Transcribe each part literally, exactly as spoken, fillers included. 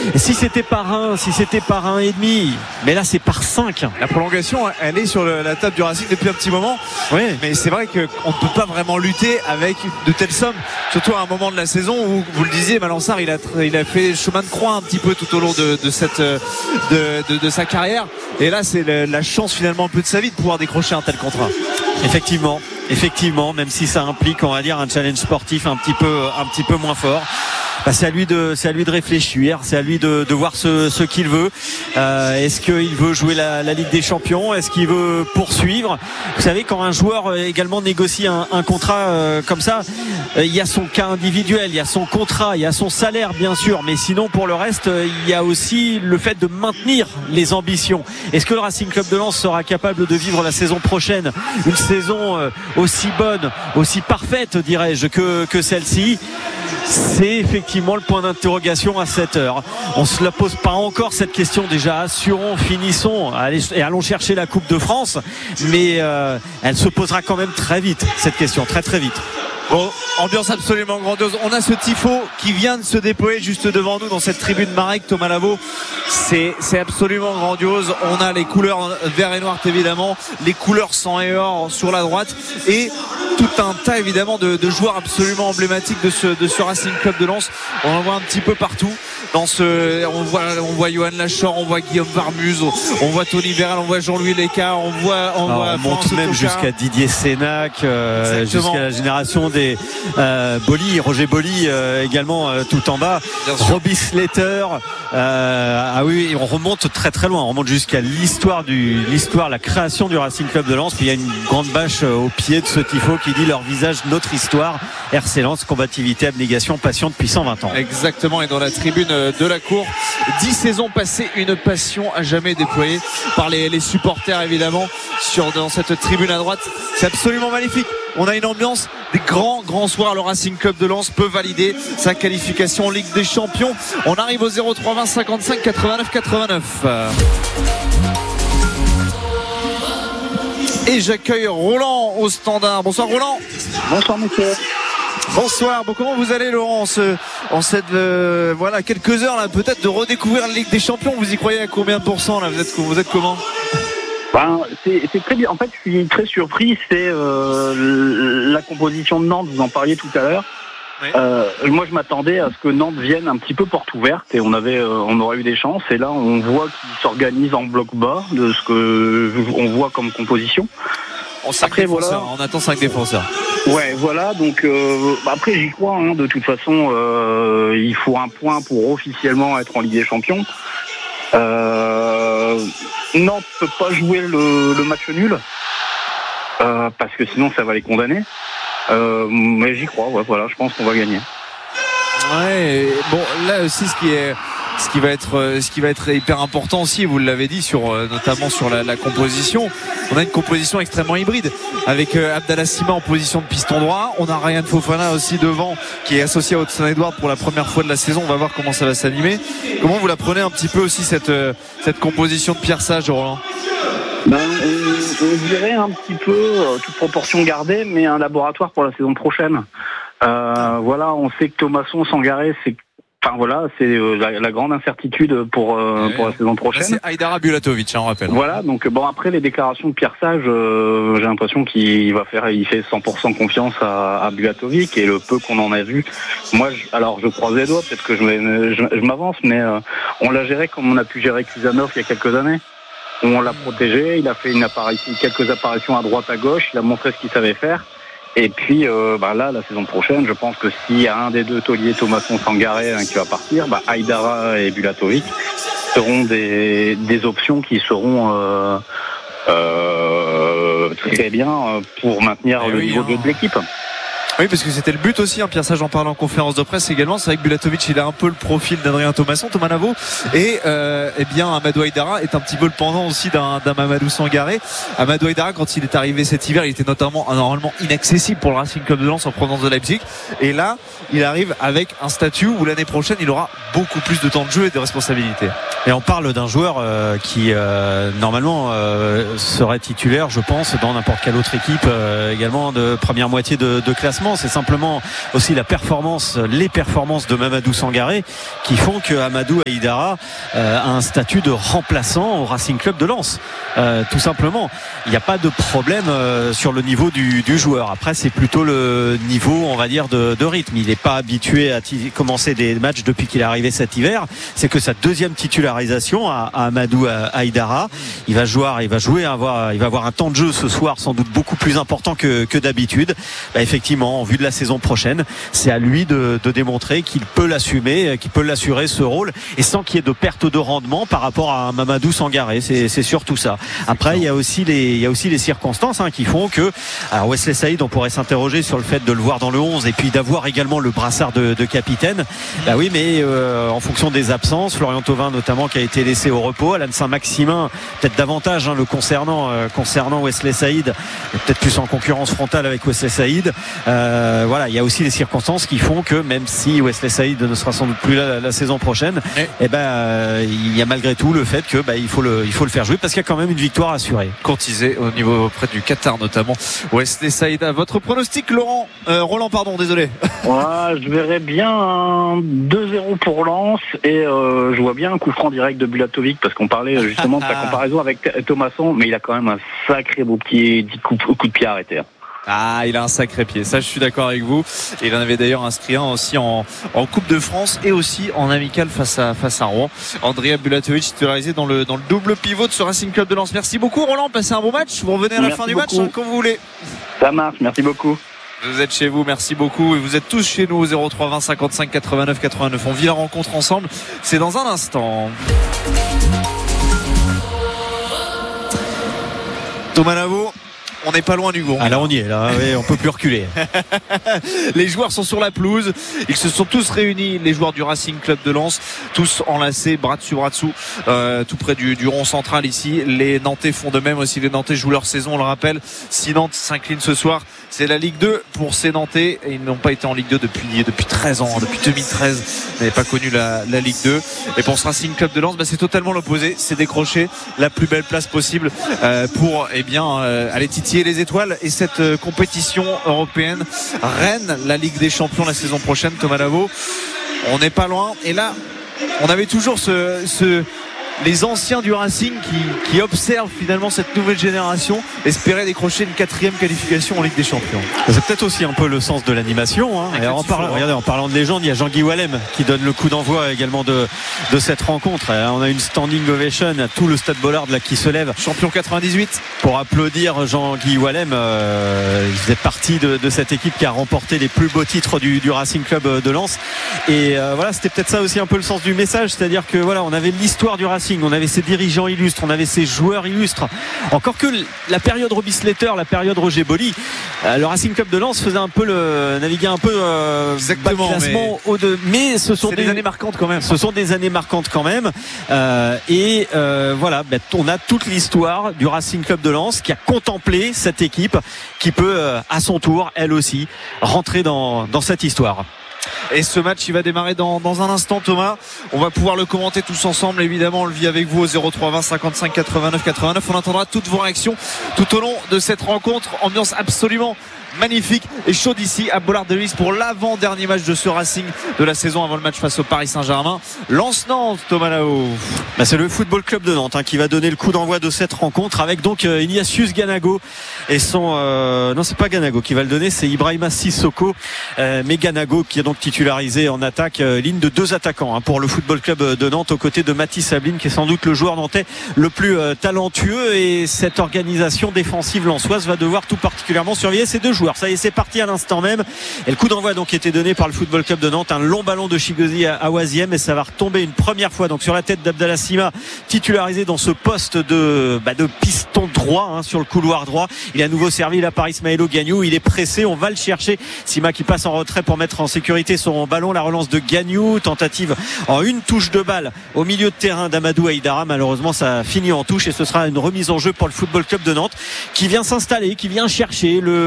Et si c'était par un, si c'était par un et demi, mais là c'est par cinq. La prolongation, elle est sur le, la table du Racing depuis un petit moment. Oui. Mais c'est vrai qu'on ne peut pas vraiment lutter avec de telles sommes, surtout à un moment de la saison où, vous le disiez, Malansar, il a, il a fait chemin de croix un petit peu tout au long de, de, cette, de, de, de sa carrière. Et là, c'est la, la chance finalement un peu de sa vie de pouvoir décrocher un tel contrat. Effectivement, effectivement, même si ça implique, on va dire, un challenge sportif un petit peu, un petit peu moins fort. Bah, c'est à lui de, c'est à lui de réfléchir, c'est à lui de, de voir ce, ce qu'il veut. Euh, est-ce qu'il veut jouer la, la Ligue des Champions? Est-ce qu'il veut poursuivre? Vous savez, quand un joueur également négocie un, un contrat euh, comme ça, euh, il y a son cas individuel, il y a son contrat, il y a son salaire bien sûr, mais sinon pour le reste, euh, il y a aussi le fait de maintenir les ambitions. Est-ce que le Racing Club de Lens sera capable de vivre la saison prochaine une saison euh, aussi bonne, aussi parfaite, dirais-je, que, que celle-ci? C'est effectivement le point d'interrogation à cette heure. On ne se la pose pas encore cette question déjà. Assurons, finissons allez, et allons chercher la Coupe de France. Mais euh, elle se posera quand même très vite, cette question, très très vite. Bon, ambiance absolument grandiose. On a ce tifo qui vient de se déployer juste devant nous dans cette tribune Marek, Thomas Lavaux. C'est, c'est absolument grandiose. On a les couleurs vert et noir évidemment, les couleurs sang et or sur la droite et tout un tas évidemment de, de joueurs absolument emblématiques de ce, de ce Racing Club de Lens. On en voit un petit peu partout. Dans ce, on voit, on voit Johan Lachor, on voit Guillaume Varmuz, on voit Tony Vérel, on voit Jean-Louis Lécart, on voit, on, Alors, voit on monte même jusqu'à Didier Sénac, euh, jusqu'à la génération des euh, Boli, Roger Boli euh, également euh, tout en bas. Robbie Slater. Euh, ah oui, on remonte très très loin. On remonte jusqu'à l'histoire du, l'histoire, la création du Racing Club de Lens. Puis il y a une grande bâche euh, au pied de ce tifo qui dit leur visage, notre histoire. R C Lens, combativité, abnégation, passion depuis cent vingt ans. Exactement. Et dans la tribune de la cour, dix saisons passées, une passion à jamais déployée par les, les supporters évidemment sur, dans cette tribune à droite. C'est absolument magnifique. On a une ambiance des grands grands soirs. Le Racing Club de Lens peut valider sa qualification en Ligue des Champions. On arrive au zéro trois vingt cinquante-cinq quatre-vingt-neuf quatre-vingt-neuf. Et j'accueille Roland au standard. Bonsoir Roland. Bonsoir monsieur. Bonsoir. Bon, comment vous allez Laurent en, ce, en cette euh, voilà quelques heures là peut-être de redécouvrir la Ligue des Champions. Vous y croyez à combien de pourcents là? Vous êtes vous êtes comment? Ben, c'est, c'est très bien. En fait, je suis très surpris. C'est euh, la composition de Nantes. Vous en parliez tout à l'heure. Oui. Euh, moi, je m'attendais à ce que Nantes vienne un petit peu porte ouverte et on avait, euh, on aurait eu des chances. Et là, on voit qu'ils s'organisent en bloc bas de ce que on voit comme composition. On après, voilà. On attend cinq défenseurs. Ouais, voilà. Donc euh, après, j'y crois. Hein, de toute façon, euh, il faut un point pour officiellement être en Ligue des Champions. Euh, Nantes ne peut pas jouer le, le match nul euh, parce que sinon ça va les condamner. Euh, mais j'y crois. Ouais, voilà. Je pense qu'on va gagner. Ouais. Bon, là aussi, ce qui est ce qui va être ce qui va être hyper important aussi, vous l'avez dit, sur notamment sur la, la composition. On a une composition extrêmement hybride avec euh, Abdallah Sima en position de piston droit. On a Ryan Fofana aussi devant qui est associé à Hudson Edouard pour la première fois de la saison. On va voir comment ça va s'animer. Comment vous la prenez un petit peu aussi cette euh, cette composition de Pierre Sage, Roland? Ben, on, on dirait un petit peu euh, toute proportion gardée, mais un laboratoire pour la saison prochaine. Euh, voilà, on sait que Thomasson, Sangaré, c'est Enfin voilà, c'est euh, la, la grande incertitude pour euh, ouais. pour la saison prochaine. Là, c'est Aïdara Bulatovic, hein, on rappelle. Voilà, donc bon après les déclarations de Pierre Sage, euh, j'ai l'impression qu'il va faire, il fait cent pour cent confiance à, à Bulatovic et le peu qu'on en a vu. Moi, je, alors je croise les doigts, peut-être que je, je, je m'avance, mais euh, on l'a géré comme on a pu gérer Kuzanov il y a quelques années. On l'a protégé, il a fait une apparition, quelques apparitions à droite à gauche, il a montré ce qu'il savait faire. Et puis euh, bah là, la saison prochaine, je pense que s'il y a un des deux tauliers, Thomasson, Sangaré, hein, qui va partir, bah, Aïdara et Bulatovic seront des, des options qui seront euh, euh, très bien pour maintenir et le oui, niveau hein. de, de l'équipe. Oui, parce que c'était le but aussi, hein, Pierre Sage en parlant en conférence de presse également. C'est vrai que Bulatovic, il a un peu le profil d'Adrien Thomasson, Thomas Lavaux. Et, euh, eh bien, Amadou Aïdara est un petit peu le pendant aussi d'un, d'un Mamadou Sangaré. Amadou Aïdara, quand il est arrivé cet hiver, il était notamment, normalement inaccessible pour le Racing Club de Lens en provenance de Leipzig. Et là, il arrive avec un statut où l'année prochaine, il aura beaucoup plus de temps de jeu et de responsabilités. Et on parle d'un joueur euh, qui euh, normalement euh, serait titulaire, je pense, dans n'importe quelle autre équipe euh, également de première moitié de, de classement. C'est simplement aussi la performance, les performances de Mamadou Sangaré qui font que Amadou Haïdara euh, a un statut de remplaçant au Racing Club de Lens. Euh, tout simplement, il n'y a pas de problème euh, sur le niveau du, du joueur. Après, c'est plutôt le niveau, on va dire, de, de rythme. Il n'est pas habitué à t- commencer des matchs depuis qu'il est arrivé cet hiver. C'est que sa deuxième titularisation à, à Amadou Haïdara. Il va jouer, il va jouer, avoir, il va avoir un temps de jeu ce soir sans doute beaucoup plus important que, que d'habitude. Bah, effectivement, en vue de la saison prochaine, c'est à lui de, de démontrer qu'il peut l'assumer, qu'il peut l'assurer ce rôle, et sans qu'il y ait de perte de rendement par rapport à Mamadou Sangaré. C'est, c'est surtout ça. Après, il y a aussi les, il y a aussi les circonstances hein, qui font que, alors Wesley Saïd, on pourrait s'interroger sur le fait de le voir dans le onze et puis d'avoir également le brassard de, de capitaine. Bah oui, mais euh, en fonction des absences, Florian Thauvin notamment qui a été laissé au repos, Alan Saint-Maximin peut-être davantage hein, le concernant euh, concernant Wesley Saïd, peut-être plus en concurrence frontale avec Wesley Saïd. Euh, voilà, il y a aussi les circonstances qui font que même si Wesley Saïd ne sera sans doute plus là la, la saison prochaine, et eh ben euh, il y a malgré tout le fait que bah, il faut le il faut le faire jouer parce qu'il y a quand même une victoire assurée. Courtisé au niveau auprès du Qatar notamment. Wesley Saïd, votre pronostic, Laurent euh, Roland, pardon, désolé. Ouais, je verrais bien un deux zéro pour Lens et euh, je vois bien un coup franc direct de Bulatovic parce qu'on parlait justement de sa comparaison avec Thomasson, mais il a quand même un sacré beau pied, coup, coup de pied arrêté. Ah, il a un sacré pied, ça je suis d'accord avec vous. Et il en avait d'ailleurs inscrit un aussi en, en Coupe de France et aussi en amical face à, face à Rouen. Andrea Bulatovic titularisé dans le, dans le double pivot de ce Racing Club de Lens. Merci beaucoup Roland, passez un bon match. Vous revenez à la merci fin beaucoup. du match hein, quand vous voulez. Ça marche, merci beaucoup. Vous êtes chez vous, merci beaucoup. Et vous êtes tous chez nous au zéro trois vingt cinquante-cinq quatre-vingt-neuf quatre-vingt-neuf. On vit la rencontre ensemble. C'est dans un instant. Thomas Lavaux, on n'est pas loin du gong. Ah là on y est, là oui, on peut plus reculer. Les joueurs sont sur la pelouse, ils se sont tous réunis, les joueurs du Racing Club de Lens, tous enlacés, bras dessus bras dessous, euh, tout près du, du rond central ici. Les Nantais font de même aussi, les Nantais jouent leur saison, on le rappelle. Si Nantes s'incline ce soir, c'est la Ligue deux pour ces Nantais. Et ils n'ont pas été en Ligue deux depuis, depuis treize ans, depuis deux mille treize, ils n'avaient pas connu la, la Ligue deux. Et pour ce Racing Club de Lens, bah, c'est totalement l'opposé, c'est décrocher la plus belle place possible euh, pour eh bien, euh, aller titiller les étoiles et cette euh, compétition européenne. Rennes, la Ligue des Champions la saison prochaine. Thomas Lavaux, on n'est pas loin. Et là, on avait toujours ce, ce les anciens du Racing qui, qui observent finalement cette nouvelle génération espérer décrocher une quatrième qualification en Ligue des Champions. C'est peut-être aussi un peu le sens de l'animation hein. Et en, parlant, regardez, en parlant de légende, il y a Jean-Guy Wallem qui donne le coup d'envoi également de, de cette rencontre. On a une standing ovation à tout le Stade Bollard là, qui se lève, champion quatre-vingt-dix-huit, pour applaudir Jean-Guy Wallem. euh, il faisait partie de, de cette équipe qui a remporté les plus beaux titres du, du Racing Club de Lens. Et euh, voilà, c'était peut-être ça aussi un peu le sens du message, c'est-à-dire que voilà, on avait l'histoire du Racing, on avait ses dirigeants illustres, on avait ses joueurs illustres. Encore que la période Roby Slater, la période Roger Bolly, euh, le Racing Club de Lens faisait un peu le naviguer un peu euh, exactement, bas de classement mais, au de, mais ce sont des, des années marquantes quand même. Ce sont des années marquantes quand même. Euh, et euh, voilà, ben, on a toute l'histoire du Racing Club de Lens qui a contemplé cette équipe qui peut euh, à son tour, elle aussi, rentrer dans, dans cette histoire. Et ce match il va démarrer dans, dans un instant Thomas, on va pouvoir le commenter tous ensemble évidemment, on le vit avec vous au zéro trois vingt cinquante-cinq quatre-vingt-neuf quatre-vingt-neuf. On entendra toutes vos réactions tout au long de cette rencontre, ambiance absolument magnifique et chaude ici à Bollard de Lys pour l'avant-dernier match de ce Racing de la saison avant le match face au Paris Saint-Germain. Lens-Nantes, Thomas Lavaux. Bah c'est le Football Club de Nantes hein, qui va donner le coup d'envoi de cette rencontre avec donc euh, Ignatius Ganago et son euh, non c'est pas Ganago qui va le donner, c'est Ibrahima Sissoko, euh, mais Ganago qui est donc titularisé en attaque, euh, ligne de deux attaquants hein, pour le Football Club de Nantes aux côtés de Mathis Sabline qui est sans doute le joueur nantais le plus euh, talentueux, et cette organisation défensive lensoise va devoir tout particulièrement surveiller ces deux joueurs. Ça y est, c'est parti à l'instant même. Et le coup d'envoi donc été donné par le Football Club de Nantes, un long ballon de Chigozi à Awaziem, et ça va retomber une première fois donc sur la tête d'Abdallah Sima, titularisé dans ce poste de, bah, de piston droit hein, sur le couloir droit. Il est à nouveau servi là par Ismaëlo Gagnou. Il est pressé, on va le chercher. Sima qui passe en retrait pour mettre en sécurité son ballon. La relance de Gagnou, tentative en une touche de balle au milieu de terrain d'Amadou Haïdara. Malheureusement, ça finit en touche et ce sera une remise en jeu pour le Football Club de Nantes qui vient s'installer, qui vient chercher le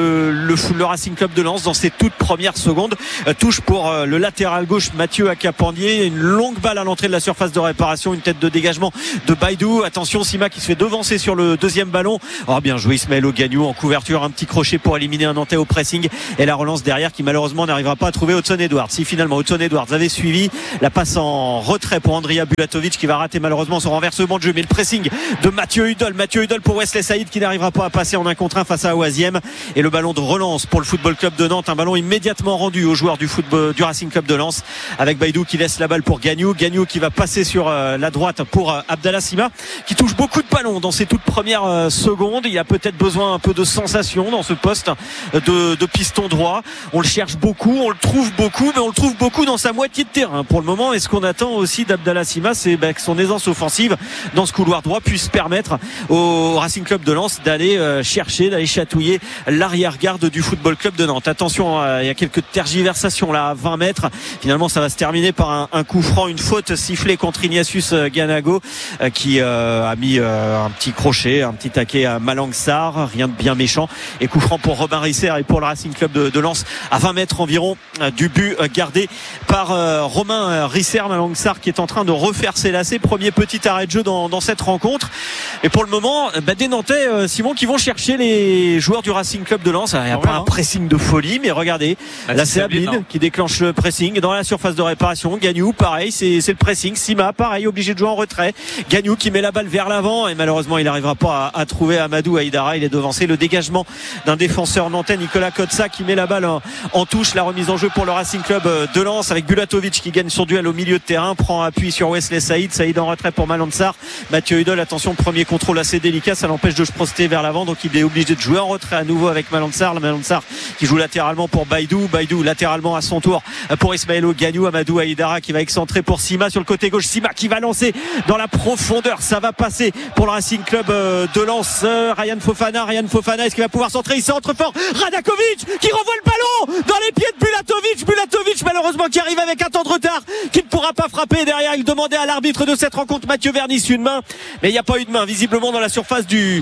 le, le Racing Club de Lens dans ses toutes premières secondes. Euh, touche pour euh, le latéral gauche Mathieu Akapandier, une longue balle à l'entrée de la surface de réparation, une tête de dégagement de Baïdou. Attention, Sima qui se fait devancer sur le deuxième ballon. Oh, bien joué Ismaël Ogagnou en couverture, un petit crochet pour éliminer un Nantais au pressing, et la relance derrière qui malheureusement n'arrivera pas à trouver Hudson Edwards. Si finalement Hudson Edwards avait suivi, la passe en retrait pour Andrija Bulatovic qui va rater malheureusement son renversement de jeu, mais le pressing de Mathieu Hudol, Mathieu Hudol pour Wesley Saïd qui n'arrivera pas à passer en un contre un face à Oisiem, et le ballon de relance pour le Football Club de Nantes, un ballon immédiatement rendu aux joueurs du football du Racing Club de Lens, avec Baïdou qui laisse la balle pour Gagnou, Gagnou qui va passer sur euh, la droite pour euh, Abdallah Sima qui touche beaucoup de ballons dans ses toutes premières euh, secondes. Il a peut-être besoin un peu de sensation dans ce poste de, de piston droit. On le cherche beaucoup, on le trouve beaucoup, mais on le trouve beaucoup dans sa moitié de terrain pour le moment. Et ce qu'on attend aussi d'Abdallah Sima, c'est bah, que son aisance offensive dans ce couloir droit puisse permettre au Racing Club de Lens d'aller euh, chercher, d'aller chatouiller l'arrière-garde du Football Club de Nantes. Attention, euh, il y a quelques tergiversations là à vingt mètres. Finalement, ça va se terminer par un, un coup franc, une faute sifflée contre Ignatius Ganago euh, qui euh, a mis euh, un petit crochet, un petit taquet à Malang Sarr, rien de bien méchant, et coup franc pour Robin Risser et pour le Racing Club de, de Lens à vingt mètres environ euh, du but euh, gardé par euh, Romain euh, Risser. Malang Sarr qui est en train de refaire ses lacets, premier petit arrêt de jeu dans, dans cette rencontre, et pour le moment bah, des Nantais euh, Simon qui vont chercher les joueurs du Racing Club de Lens. Il n'y a ah pas ouais, un pressing de folie, mais regardez ah, là c'est Abid qui déclenche le pressing dans la surface de réparation. Gagnou pareil, c'est, c'est le pressing. Sima pareil, obligé de jouer en retrait. Gagnou qui met la balle vers l'avant, et malheureusement il n'arrivera pas à, à trouver Amadou Haïdara. Il est devancé, le dégagement d'un défenseur nantais, Nicolas Kotsa, qui met la balle en, en touche. La remise en jeu pour le Racing Club de Lens avec Bulatovic qui gagne son duel au milieu de terrain, prend appui sur Wesley Saïd. Saïd en retrait pour Malansar. Mathieu Hudol, attention, premier contrôle assez délicat, ça l'empêche de se projeter vers l'avant, donc il est obligé de jouer en retrait à nouveau avec Malansar. Le Malansar qui joue latéralement pour Baïdou, Baïdou latéralement à son tour pour Ismaël Ogagnou. Amadou Haïdara qui va excentrer pour Sima sur le côté gauche. Sima qui va lancer dans la profondeur, ça va passer pour le Racing Club de Lens. Ryan Fofana, Ryan Fofana, est-ce qu'il va pouvoir centrer? Il centre fort. Radakovic qui renvoie le ballon dans les pieds de Bulatovic. Bulatovic malheureusement qui arrive avec un temps de retard, qui ne pourra pas frapper derrière. Il demandait à l'arbitre de cette rencontre, Mathieu Vernis, une main, mais il n'y a pas eu de main visiblement dans la surface du,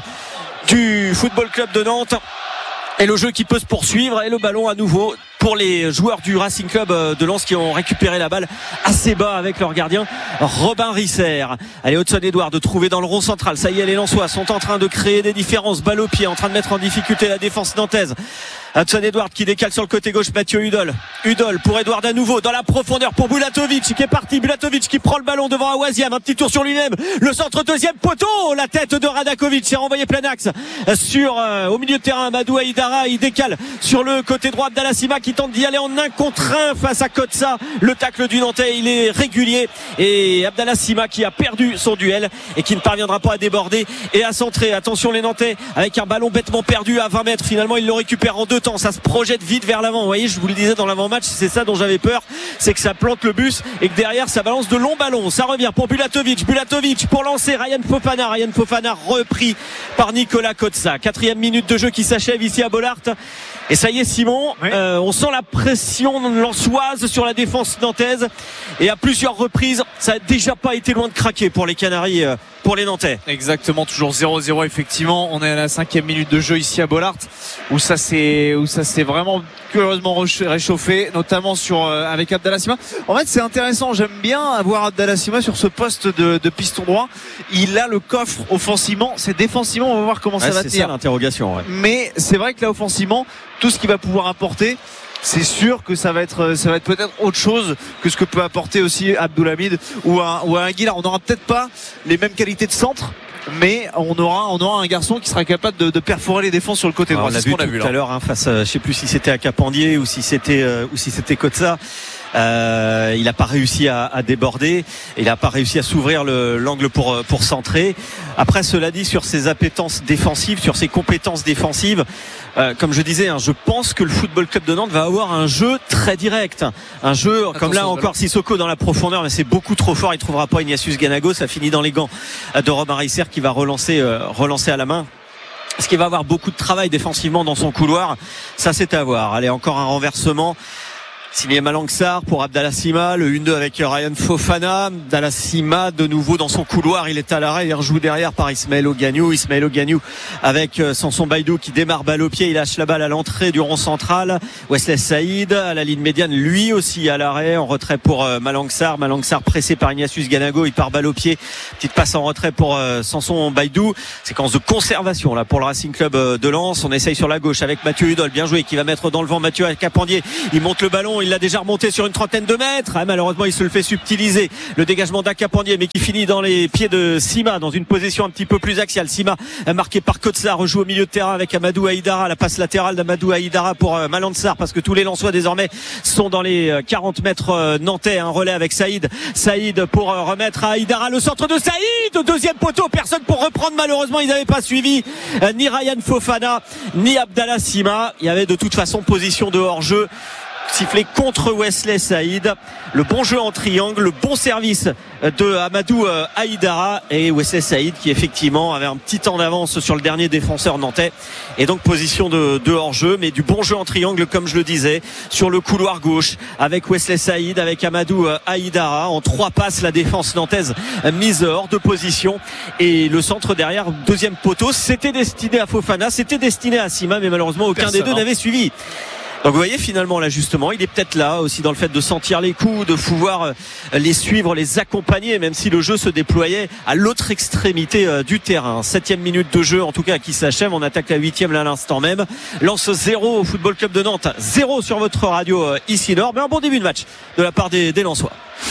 du Football Club de Nantes. Et le jeu qui peut se poursuivre, et le ballon à nouveau pour les joueurs du Racing Club de Lens qui ont récupéré la balle assez bas avec leur gardien Robin Risser. Allez, Hudson Edwards de trouver dans le rond central. Ça y est, les Lensois sont en train de créer des différences, balle au pied, en train de mettre en difficulté la défense nantaise. Hudson Edwards qui décale sur le côté gauche, Mathieu Hudol. Hudol pour Edouard à nouveau dans la profondeur pour Bulatovic qui est parti. Bulatovic qui prend le ballon devant Awasiam, un petit tour sur lui-même. Le centre deuxième poteau, la tête de Radakovic, c'est renvoyé plein axe sur euh, au milieu de terrain. Amadou Haïdara, il décale sur le côté droit. Abdallah Sima qui tente d'y aller en un contre un face à Kotsa. Le tacle du Nantais, il est régulier, et Abdallah Sima qui a perdu son duel et qui ne parviendra pas à déborder et à centrer. Attention les Nantais avec un ballon bêtement perdu à vingt mètres. Finalement il le récupère en deux temps, ça se projette vite vers l'avant. Vous voyez, je vous le disais dans l'avant-match, c'est ça dont j'avais peur, c'est que ça plante le bus et que derrière ça balance de longs ballons. Ça revient pour Bulatovic, Bulatovic pour lancer Ryan Fofana, Ryan Fofana repris par Nicolas Kotsa. Quatrième minute de jeu qui s'achève ici à Bollaert. Et ça y est Simon, oui. euh, on sent la pression lensoise sur la défense nantaise, et à plusieurs reprises ça a déjà pas été loin de craquer pour les Canaries, euh, pour les Nantais. Exactement, toujours zéro zéro effectivement. On est à la cinquième minute de jeu ici à Bollaert, où ça s'est où ça s'est vraiment curieusement réchauffé, notamment sur euh, avec Abdallah Sima. En fait c'est intéressant, j'aime bien avoir Abdallah Sima sur ce poste de, de piston droit. Il a le coffre offensivement, c'est défensivement, on va voir comment ouais, ça va tenir. C'est ça l'interrogation. Ouais. Mais c'est vrai que là offensivement, tout ce qu'il va pouvoir apporter, c'est sûr que ça va être ça va être peut-être autre chose que ce que peut apporter aussi Abdoulhamid ou un, ou un Aguilar. On n'aura peut-être pas les mêmes qualités de centre, mais on aura on aura un garçon qui sera capable de, de perforer les défenses sur le côté droit. On l'a vu tout à l'heure hein, face à, je sais plus si c'était à Akapandier ou si c'était euh, ou si c'était Kotsa. Euh, il n'a pas réussi à, à déborder, il n'a pas réussi à s'ouvrir le, l'angle pour, pour centrer. Après, cela dit, sur ses appétences défensives, sur ses compétences défensives, euh, comme je disais, hein, je pense que le Football Club de Nantes va avoir un jeu très direct, un jeu Attention, comme là encore Sissoko dans la profondeur, mais c'est beaucoup trop fort, il ne trouvera pas Ignatius Ganago. Ça finit dans les gants de Robin Risser qui va relancer, euh, relancer à la main. Est-ce qu'il va avoir beaucoup de travail défensivement dans son couloir? Ça, c'est à voir. Allez, encore un renversement. signé Malang Sarr pour Abdallah Sima, le un deux avec Ryan Fofana. Abdallah Sima de nouveau dans son couloir, il est à l'arrêt, il rejoue derrière par Ismaël Ogagnou. Ismaël Ogagnou avec Samson Baïdou qui démarre balle au pied, il lâche la balle à l'entrée du rond central. Wesley Saïd à la ligne médiane, lui aussi à l'arrêt, en retrait pour Malang Sarr. Malang Sarr pressé par Ignatius Ganago, il part balle au pied, petite passe en retrait pour Samson Baïdou. Séquence de conservation là pour le Racing Club de Lens. On essaye sur la gauche avec Mathieu Hudol, bien joué, qui va mettre dans le vent Mathieu Capandier. Il monte le ballon, il l'a déjà remonté sur une trentaine de mètres. Ah, malheureusement, il se le fait subtiliser. Le dégagement d'Acapandier, mais qui finit dans les pieds de Sima, dans une position un petit peu plus axiale. Sima, marqué par Kotsa, rejoue au milieu de terrain avec Amadou Haïdara. La passe latérale d'Amadou Haïdara pour Malang Sarr, parce que tous les Lensois désormais sont dans les quarante mètres nantais. Un relais avec Saïd. Saïd pour remettre à Haïdara, le centre de Saïd au deuxième poteau. Personne pour reprendre. Malheureusement, ils n'avaient pas suivi ni Ryan Fofana ni Abdallah Sima. Il y avait de toute façon position de hors-jeu sifflé contre Wesley Saïd. Le bon jeu en triangle, le bon service de Amadou Haïdara et Wesley Saïd qui effectivement avait un petit temps d'avance sur le dernier défenseur nantais, et donc position de, de hors-jeu, mais du bon jeu en triangle comme je le disais sur le couloir gauche avec Wesley Saïd, avec Amadou Haïdara. En trois passes, la défense nantaise mise hors de position, et le centre derrière, deuxième poteau, c'était destiné à Fofana, c'était destiné à Sima, mais malheureusement aucun Personne, des deux hein. n'avait suivi. Donc vous voyez, finalement l'ajustement, il est peut-être là aussi dans le fait de sentir les coups, de pouvoir les suivre, les accompagner, même si le jeu se déployait à l'autre extrémité du terrain. Septième minute de jeu en tout cas qui s'achève, on attaque la huitième là à l'instant même. Lance zéro au Football Club de Nantes, zéro sur votre radio ici Nord, mais un bon début de match de la part des, des Lensois.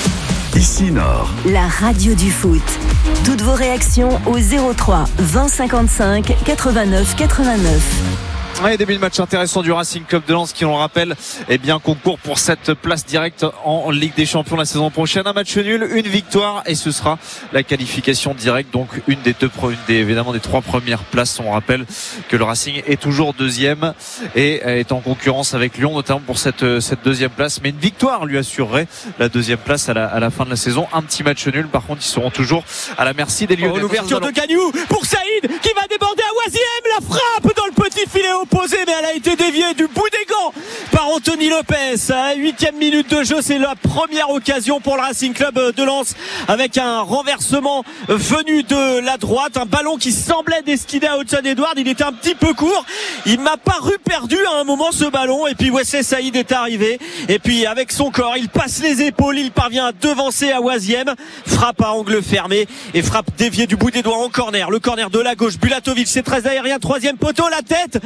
Ici Nord, la radio du foot. Toutes vos réactions au zéro trois vingt cinquante-cinq quatre-vingt-neuf quatre-vingt-neuf. Ouais, début de match intéressant du Racing Club de Lens qui, on le rappelle, eh bien, concourt pour cette place directe en Ligue des Champions la saison prochaine. Un match nul, une victoire, et ce sera la qualification directe. Donc, une des deux, une des, évidemment, des trois premières places. On rappelle que le Racing est toujours deuxième et est en concurrence avec Lyon, notamment pour cette, cette deuxième place. Mais une victoire lui assurerait la deuxième place à la, à la fin de la saison. Un petit match nul. Par contre, ils seront toujours à la merci des Lyonnais. Oh, l'ouverture de Gagnou pour Saïd qui va déborder à Waziem. La frappe dans le petit filet opposé, mais elle a été déviée du bout des gants par Anthony Lopez. À huitième minute de jeu, c'est la première occasion pour le Racing Club de Lens, avec un renversement venu de la droite, un ballon qui semblait destiné à Hudson Edouard. Il était un petit peu court, il m'a paru perdu à un moment ce ballon, et puis Wesley Saïd est arrivé, et puis avec son corps il passe les épaules, il parvient à devancer à Waziem, frappe à angle fermé et frappe déviée du bout des doigts en corner. Le corner de la gauche, Bulatovic, c'est très aérien, troisième poteau, la tête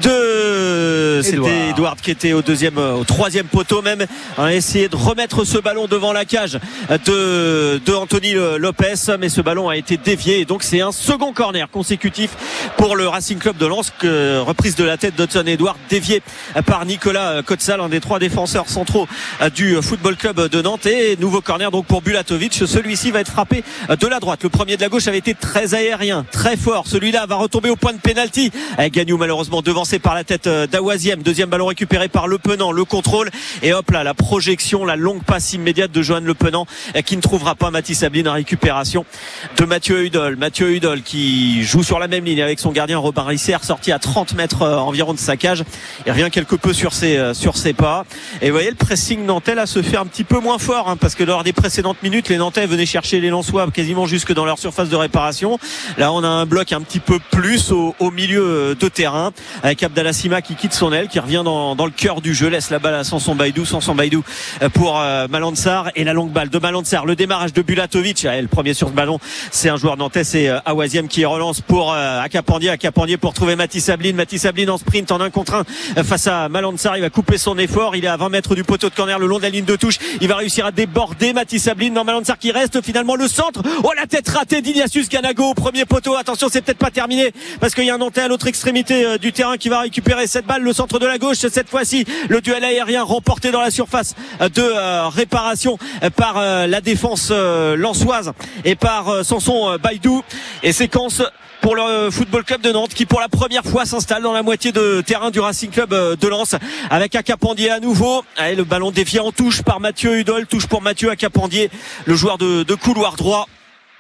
de c'était Edouard qui était au deuxième, au troisième poteau même, a essayé de remettre ce ballon devant la cage de, de Anthony Lopez, mais ce ballon a été dévié, et donc c'est un second corner consécutif pour le Racing Club de Lens, que, reprise de la tête d'Hudson Edouard, dévié par Nicolas Kotsal, un des trois défenseurs centraux du Football Club de Nantes, et nouveau corner donc pour Bulatovic. Celui-ci va être frappé de la droite. Le premier de la gauche avait été très aérien, très fort. Celui-là va retomber au point de pénalty. Gagnou malheureusement devancé par la tête d'Awaziem. Deuxième ballon récupéré par Le Penant, le contrôle, et hop là, la projection, la longue passe immédiate de Johan Le Penant qui ne trouvera pas Mathis Ablin. En récupération de Mathieu Hudol. Mathieu Hudol qui joue sur la même ligne avec son gardien Robin Risser, sorti à trente mètres environ de sa cage. Il revient quelque peu sur ses, sur ses pas. Et vous voyez, le pressing nantais là se fait un petit peu moins fort, hein, parce que lors des précédentes minutes, les Nantais venaient chercher les Lensois quasiment jusque dans leur surface de réparation. Là, on a un bloc un petit peu plus au, au milieu de terrain, avec Abdallah Sima qui quitte son aile, qui revient dans, dans le cœur du jeu, laisse la balle à Samson Baïdou, Samson Baïdou pour euh, Malang Sarr, et la longue balle de Malang Sarr, le démarrage de Bulatovic. Ah, le premier sur ce ballon, c'est un joueur nantais, c'est euh, Awaziem qui relance pour euh, Acapandier, Acapandier pour trouver Mathis Ablin, Mathis Ablin en sprint, en un contre un euh, face à Malang Sarr. Il va couper son effort, il est à vingt mètres du poteau de corner, le long de la ligne de touche, il va réussir à déborder Mathis Ablin dans Malang Sarr qui reste finalement le centre. Oh, la tête ratée d'Ignatius Ganago au premier poteau. Attention, c'est peut-être pas terminé, parce qu'il y a un Nantais à l'autre extrémité euh, du terrain qui va récupérer cette balle, le centre de la gauche. Cette fois-ci, le duel aérien remporté dans la surface de euh, réparation par euh, la défense euh, lensoise et par euh, Samson euh, Baïdou. Et séquence pour le Football Club de Nantes qui pour la première fois s'installe dans la moitié de terrain du Racing Club de Lens, avec Acapandier à nouveau. Allez, le ballon dévié en touche par Mathieu Hudol, touche pour Mathieu Acapandier, le joueur de, de couloir droit,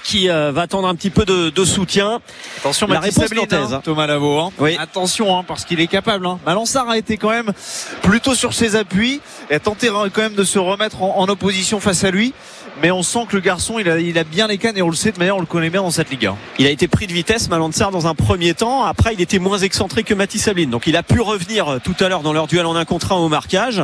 qui euh, va attendre un petit peu de, de soutien. Attention, la Mathis réponse Sabline, nantaise. hein, Thomas Lavaux. Hein. Oui. Attention, hein, parce qu'il est capable. Hein. Malançard a été quand même plutôt sur ses appuis et a tenté quand même de se remettre en, en opposition face à lui. Mais on sent que le garçon, il a, il a bien les cannes et on le sait de manière, on le connaît bien dans cette Ligue un. Il a été pris de vitesse, Malançard, dans un premier temps. Après, il était moins excentré que Mathis Sabline. Donc, il a pu revenir tout à l'heure dans leur duel en un contre un au marquage.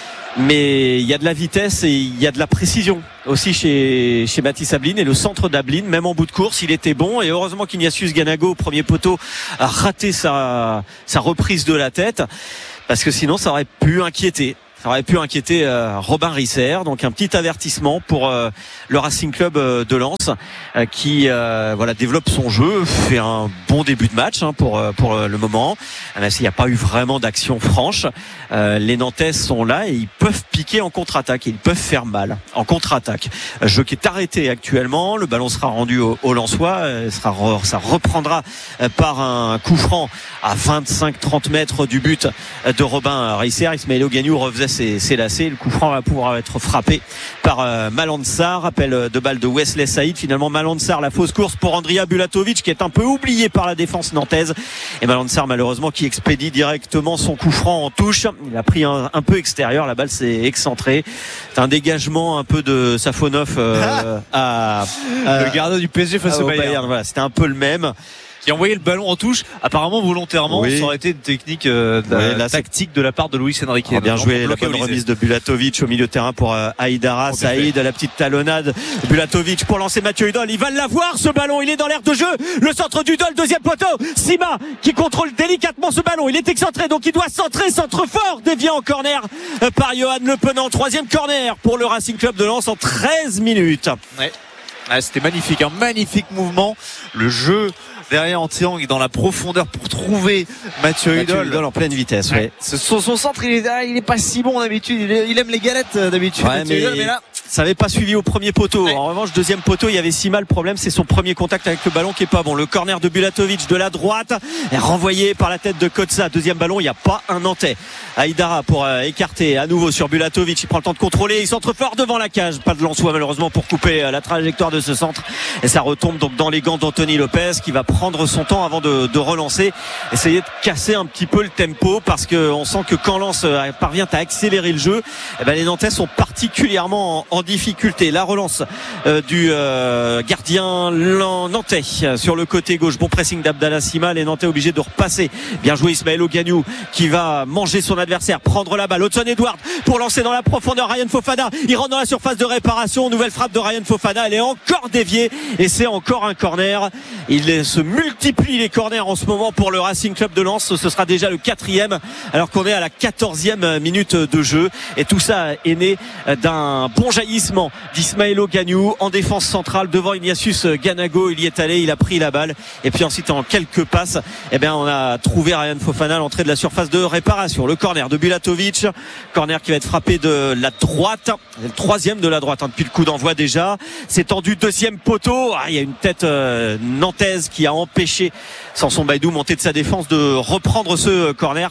Mais il y a de la vitesse et il y a de la précision aussi chez, chez Mathis Sabline, et le centre d'Ablin, même en bout de course, il était bon, et heureusement qu'Ignatius Ganago au premier poteau a raté sa, sa reprise de la tête, parce que sinon ça aurait pu inquiéter. Ça aurait pu inquiéter euh, Robin Risser. Donc un petit avertissement pour euh, le Racing Club euh, de Lens euh, qui euh, voilà développe son jeu, fait un bon début de match hein, pour euh, pour euh, le moment. Même s'il n'y a pas eu vraiment d'action franche, euh, les Nantais sont là et ils peuvent piquer en contre-attaque et ils peuvent faire mal en contre-attaque. Un jeu qui est arrêté actuellement. Le ballon sera rendu au, au Lensois. Euh, sera re, ça reprendra euh, par un coup franc à vingt-cinq trente mètres du but euh, de Robin Risser. Ismaël Ogagnou refaisait C'est, c'est lassé. Le coup franc va pouvoir être frappé par euh, Malançard. Appel de balle de Wesley Saïd. Finalement, Malançard, la fausse course pour Andrija Bulatovic, qui est un peu oublié par la défense nantaise. Et Malançard, malheureusement, qui expédie directement son coup franc en touche. Il a pris un, un peu extérieur. La balle s'est excentrée. C'est un dégagement un peu de Safonov euh, à, à le gardien du P S G face au Bayern. Bayern. Voilà, c'était un peu le même. Qui a envoyé le ballon en touche, apparemment volontairement. Oui. Ça aurait été une technique euh, de Oui, la là, tactique de la part de Luis Enrique. Ah, bien joué, la bonne remise de Bulatovic au milieu de terrain pour euh, Aïdara. Saïd, la petite talonnade. Bulatovic pour lancer Mathieu Hudol. Il va l'avoir, ce ballon. Il est dans l'aire de jeu. Le centre d'Hudol, deuxième poteau. Sima qui contrôle délicatement ce ballon. Il est excentré, donc il doit centrer. Centre fort, dévié en corner euh, par Johan Le Penant. Troisième corner pour le Racing Club de Lens en treize minutes. Ouais. Ah, c'était magnifique, un magnifique mouvement. Le jeu derrière en triangle et dans la profondeur pour trouver Mathieu Hudol. Hudol en pleine vitesse. Ouais. Ouais. Son, son centre, il est, ah, il est pas si bon d'habitude. Il, est, il aime les galettes d'habitude. Ouais, mais, Hudol, mais là, ça n'avait pas suivi au premier poteau. Ouais. En revanche, deuxième poteau, il y avait Sima. Le problème, c'est son premier contact avec le ballon qui est pas bon. Le corner de Bulatovic de la droite est renvoyé par la tête de Kotza. Deuxième ballon, il n'y a pas un Nantais. Aïdara pour euh, écarter à nouveau sur Bulatovic. Il prend le temps de contrôler. Il centre fort devant la cage. Pas de Lensois malheureusement pour couper euh, la trajectoire de ce centre. Et ça retombe donc dans les gants d'Anthony Lopez, qui va prendre son temps avant de, de relancer. Essayer de casser un petit peu le tempo, parce qu'on sent que quand Lens euh, parvient à accélérer le jeu, eh ben, les Nantais sont particulièrement en, en difficulté. La relance euh, du euh, gardien nantais sur le côté gauche. Bon pressing d'Abdallah Sima. Les Nantais obligés de repasser. Bien joué Ismaël Ogagnou, qui va manger son adversaire, prendre la balle. Hudson Edouard pour lancer dans la profondeur. Ryan Fofana, il rentre dans la surface de réparation. Nouvelle frappe de Ryan Fofana, elle est encore déviée et c'est encore un corner. Il se multiplie les corners en ce moment pour le Racing Club de Lens. Ce sera déjà le quatrième, alors qu'on est à la quatorzième minute de jeu, et tout ça est né d'un bon jaillissement d'Ismaël Ogagnou en défense centrale devant Ignatius Ganago. Il y est allé, il a pris la balle, et puis ensuite en quelques passes, eh bien on a trouvé Ryan Fofana à l'entrée de la surface de réparation. Le corner de Bulatovic, corner qui va être frappé de la droite, le troisième de la droite hein, depuis le coup d'envoi déjà. C'est tendu, deuxième poteau. Ah, il y a une tête euh, nantaise qui a empêché Samson Baïdou, monté de sa défense, de reprendre ce corner.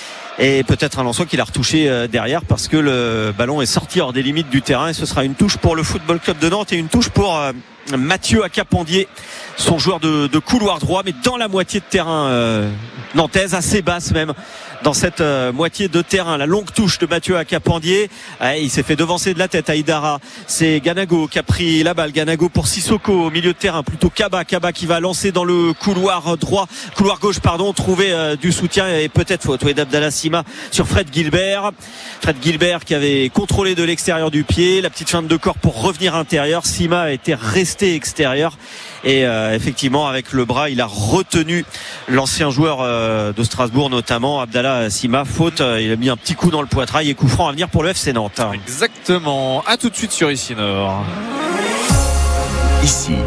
Et peut-être un Lensois qui l'a retouché euh, derrière, parce que le ballon est sorti hors des limites du terrain, et ce sera une touche pour le Football Club de Nantes et une touche pour euh, Mathieu Acapandier, son joueur de, de couloir droit, mais dans la moitié de terrain euh, nantaise, assez basse même. Dans cette euh, moitié de terrain, la longue touche de Mathieu Acapandier, ah, il s'est fait devancer de la tête à Aïdara. C'est Ganago qui a pris la balle. Ganago pour Sissoko au milieu de terrain, plutôt Kaba. Kaba qui va lancer dans le couloir droit, couloir gauche pardon, trouver euh, du soutien, et peut-être faute d'Abdallah Sima sur Fred Gilbert. Fred Gilbert qui avait contrôlé de l'extérieur du pied, la petite feinte de corps pour revenir intérieur. Sima était resté extérieur, et euh, effectivement avec le bras il a retenu l'ancien joueur euh, de Strasbourg, notamment Abdallah Sima. Faute, euh, il a mis un petit coup dans le poitrail, et coup franc à venir pour le F C Nantes. Exactement, à tout de suite sur Ici Nord. Ici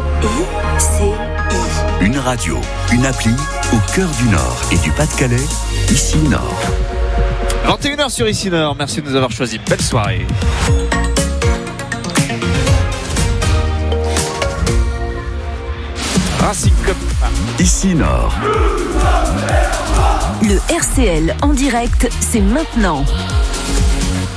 une radio, une appli au cœur du Nord et du Pas-de-Calais. Ici Nord. vingt et une heures sur Ici Nord, merci de nous avoir choisi. Belle soirée. Racing Club. Ici Nord. Le R C L en direct, c'est maintenant.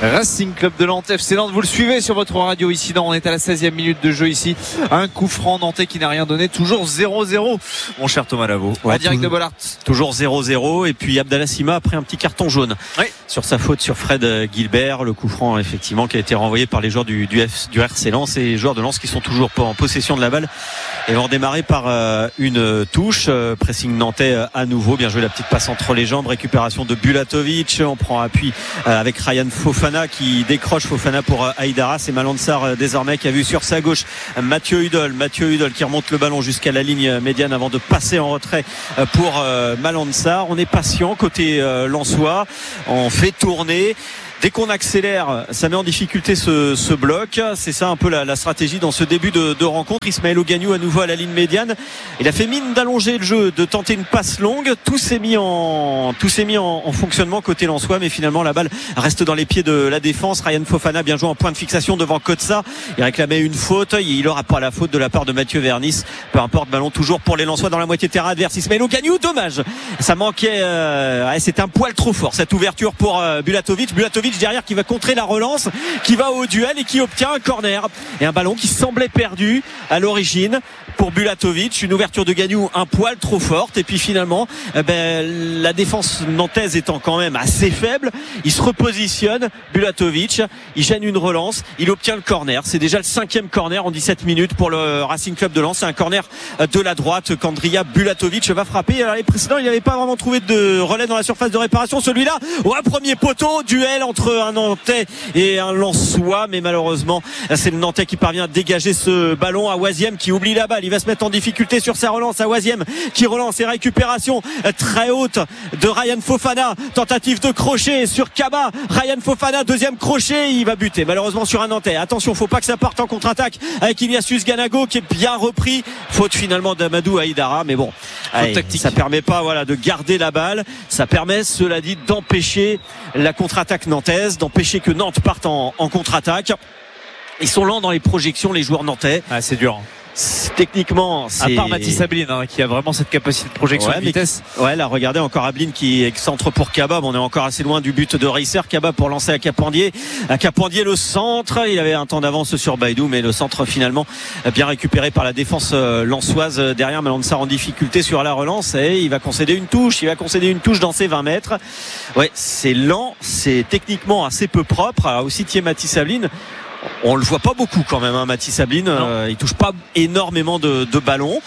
Racing Club de Nantes, F C Nantes. Vous le suivez sur votre radio ici. Non, on est à la seizième minute de jeu ici. Un coup franc nantais qui n'a rien donné. Toujours zéro zéro. Mon cher Thomas Lavaux. Ouais, en direct tout, de Bollaert. Toujours zéro zéro. Et puis Abdallah Sima après un petit carton jaune. Oui. Sur sa faute sur Fred Gilbert. Le coup franc, effectivement, qui a été renvoyé par les joueurs du, du, F, du R C Lens. Et les joueurs de Lens qui sont toujours pas en possession de la balle. Et vont démarrer par euh, une touche. Euh, pressing nantais euh, à nouveau. Bien joué la petite passe entre les jambes. Récupération de Bulatovic. On prend appui euh, avec Ryan Fofana qui décroche. Fofana pour euh, Haïdara. C'est Malansar euh, désormais qui a vu sur sa gauche euh, Mathieu Hudol. Mathieu Hudol qui remonte le ballon jusqu'à la ligne médiane avant de passer en retrait euh, pour euh, Malansar. On est patient côté euh, lensois. On fait tourner. Dès qu'on accélère, ça met en difficulté ce, ce bloc. C'est ça un peu la, la stratégie dans ce début de, de rencontre. Ismaël Ogagnou à nouveau à la ligne médiane. Il a fait mine d'allonger le jeu, de tenter une passe longue. Tout s'est mis en, tout s'est mis en, en fonctionnement côté lensois, mais finalement la balle reste dans les pieds de la défense. Ryan Fofana bien joué en point de fixation devant Kotsa. Il réclamait une faute. Il n'aura pas la faute de la part de Mathieu Vernis. Peu importe, ballon toujours pour les lensois dans la moitié de terrain adverse. Ismaël Ogagnou, dommage. Ça manquait. Euh, ouais, c'est un poil trop fort cette ouverture pour euh, Bulatovic. Bulatovic derrière qui va contrer la relance, qui va au duel et qui obtient un corner et un ballon qui semblait perdu à l'origine pour Bulatovic. Une ouverture de Gagnou un poil trop forte et puis finalement eh ben, la défense nantaise étant quand même assez faible, il se repositionne Bulatovic, il gêne une relance, il obtient le corner. C'est déjà le cinquième corner en dix-sept minutes pour le Racing Club de Lens. C'est un corner de la droite qu'Andrija Bulatovic va frapper. Alors les précédents, il n'avait pas vraiment trouvé de relais dans la surface de réparation. Celui-là, au oh, premier poteau, duel entre un Nantais et un Lensois, mais malheureusement c'est le Nantais qui parvient à dégager ce ballon. À Waziem qui oublie la balle, il va se mettre en difficulté sur sa relance. À Waziem qui relance et récupération très haute de Ryan Fofana, tentative de crochet sur Kaba. Ryan Fofana, deuxième crochet, il va buter malheureusement sur un Nantais. Attention, faut pas que ça parte en contre-attaque avec Ilyassus Ganago qui est bien repris. Faute finalement d'Amadou Haïdara, mais bon, allez, ça permet pas voilà de garder la balle, ça permet cela dit d'empêcher la contre-attaque nantaise, d'empêcher que Nantes parte en, en contre-attaque. Ils sont lents dans les projections, les joueurs nantais. Ah, c'est dur. C'est, techniquement, c'est... à part Mathis Ablin hein, qui a vraiment cette capacité de projection ouais, de vitesse. Mais, ouais, là, regardez encore Ablin qui centre pour Kaba. On est encore assez loin du but de Reisser. Kaba pour lancer à Capandier. À Capandier, le centre. Il avait un temps d'avance sur Baïdou, mais le centre finalement bien récupéré par la défense euh, lensoise derrière. Malansar en difficulté sur la relance et il va concéder une touche. Il va concéder une touche dans ses vingt mètres. Ouais, c'est lent, c'est techniquement assez peu propre. Alors, aussi Thier Mathis Ablin. On le voit pas beaucoup quand même, hein, Mathis Ablin. Euh, il touche pas énormément de, de ballons,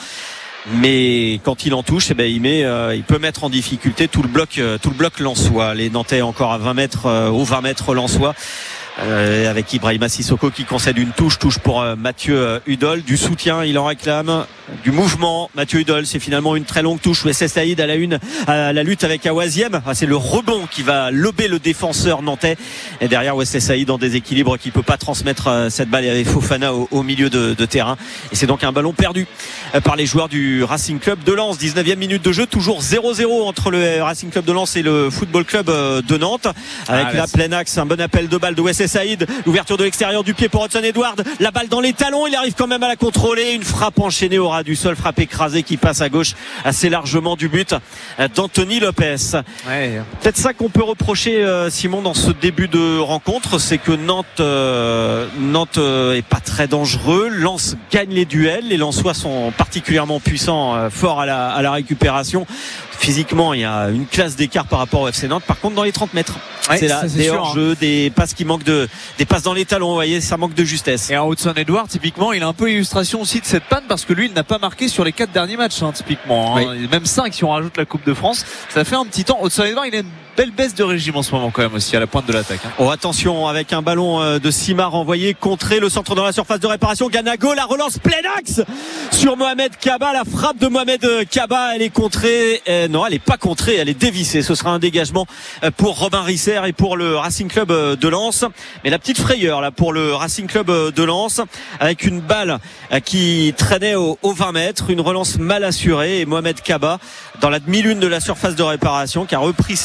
mais quand il en touche, eh ben il met, euh, il peut mettre en difficulté tout le bloc, euh, tout le bloc lensois. Les Nantais encore à vingt mètres, euh, aux vingt mètres lensois. Euh, avec Ibrahima Sissoko qui concède une touche, touche pour euh, Mathieu Hudol, du soutien, il en réclame, du mouvement. Mathieu Hudol, c'est finalement une très longue touche. Wesley Saïd à la une, à la lutte avec Awaziem. Ah, c'est le rebond qui va lober le défenseur nantais. Et derrière Wesley Saïd en déséquilibre qui peut pas transmettre euh, cette balle. Il y avait Fofana au, au milieu de, de terrain. Et c'est donc un ballon perdu euh, par les joueurs du Racing Club de Lens. dix-neuvième minute de jeu, toujours zéro zéro entre le Racing Club de Lens et le Football Club euh, de Nantes. Avec ah, la pleine axe, un bon appel de balle de Wesley Saïd, l'ouverture de l'extérieur du pied pour Hudson Edward, la balle dans les talons, il arrive quand même à la contrôler, une frappe enchaînée au ras du sol, frappe écrasée qui passe à gauche assez largement du but d'Anthony Lopez. Ouais. Peut-être ça qu'on peut reprocher euh, Simon dans ce début de rencontre, c'est que Nantes euh, Nantes euh, est pas très dangereux, Lens gagne les duels, les Lensois sont particulièrement puissants, euh, forts à la, à la récupération. Physiquement, il y a une classe d'écart par rapport au F C Nantes. Par contre, dans les trente mètres, ouais, c'est là, c'est des hors-jeux, hein. Des passes qui manquent de, des passes dans les talons, vous voyez, ça manque de justesse. Et en Hudson Edward, typiquement, il a un peu l'illustration aussi de cette panne parce que lui, il n'a pas marqué sur les quatre derniers matchs, hein, typiquement. Hein. Oui. Même cinq si on rajoute la Coupe de France. Ça fait un petit temps. Hudson Edward, il a une belle baisse de régime en ce moment quand même aussi à la pointe de l'attaque. Hein. Oh, attention, avec un ballon de Simar envoyé, contré, le centre dans la surface de réparation. Ganago, la relance plein axe sur Mohamed Kaba. La frappe de Mohamed Kaba, elle est contrée. Euh, non, elle n'est pas contrée. Elle est dévissée. Ce sera un dégagement pour Robin Risser et pour le Racing Club de Lens. Mais la petite frayeur là pour le Racing Club de Lens avec une balle qui traînait aux vingt mètres, une relance mal assurée et Mohamed Kaba dans la demi-lune de la surface de réparation qui a repris cette balle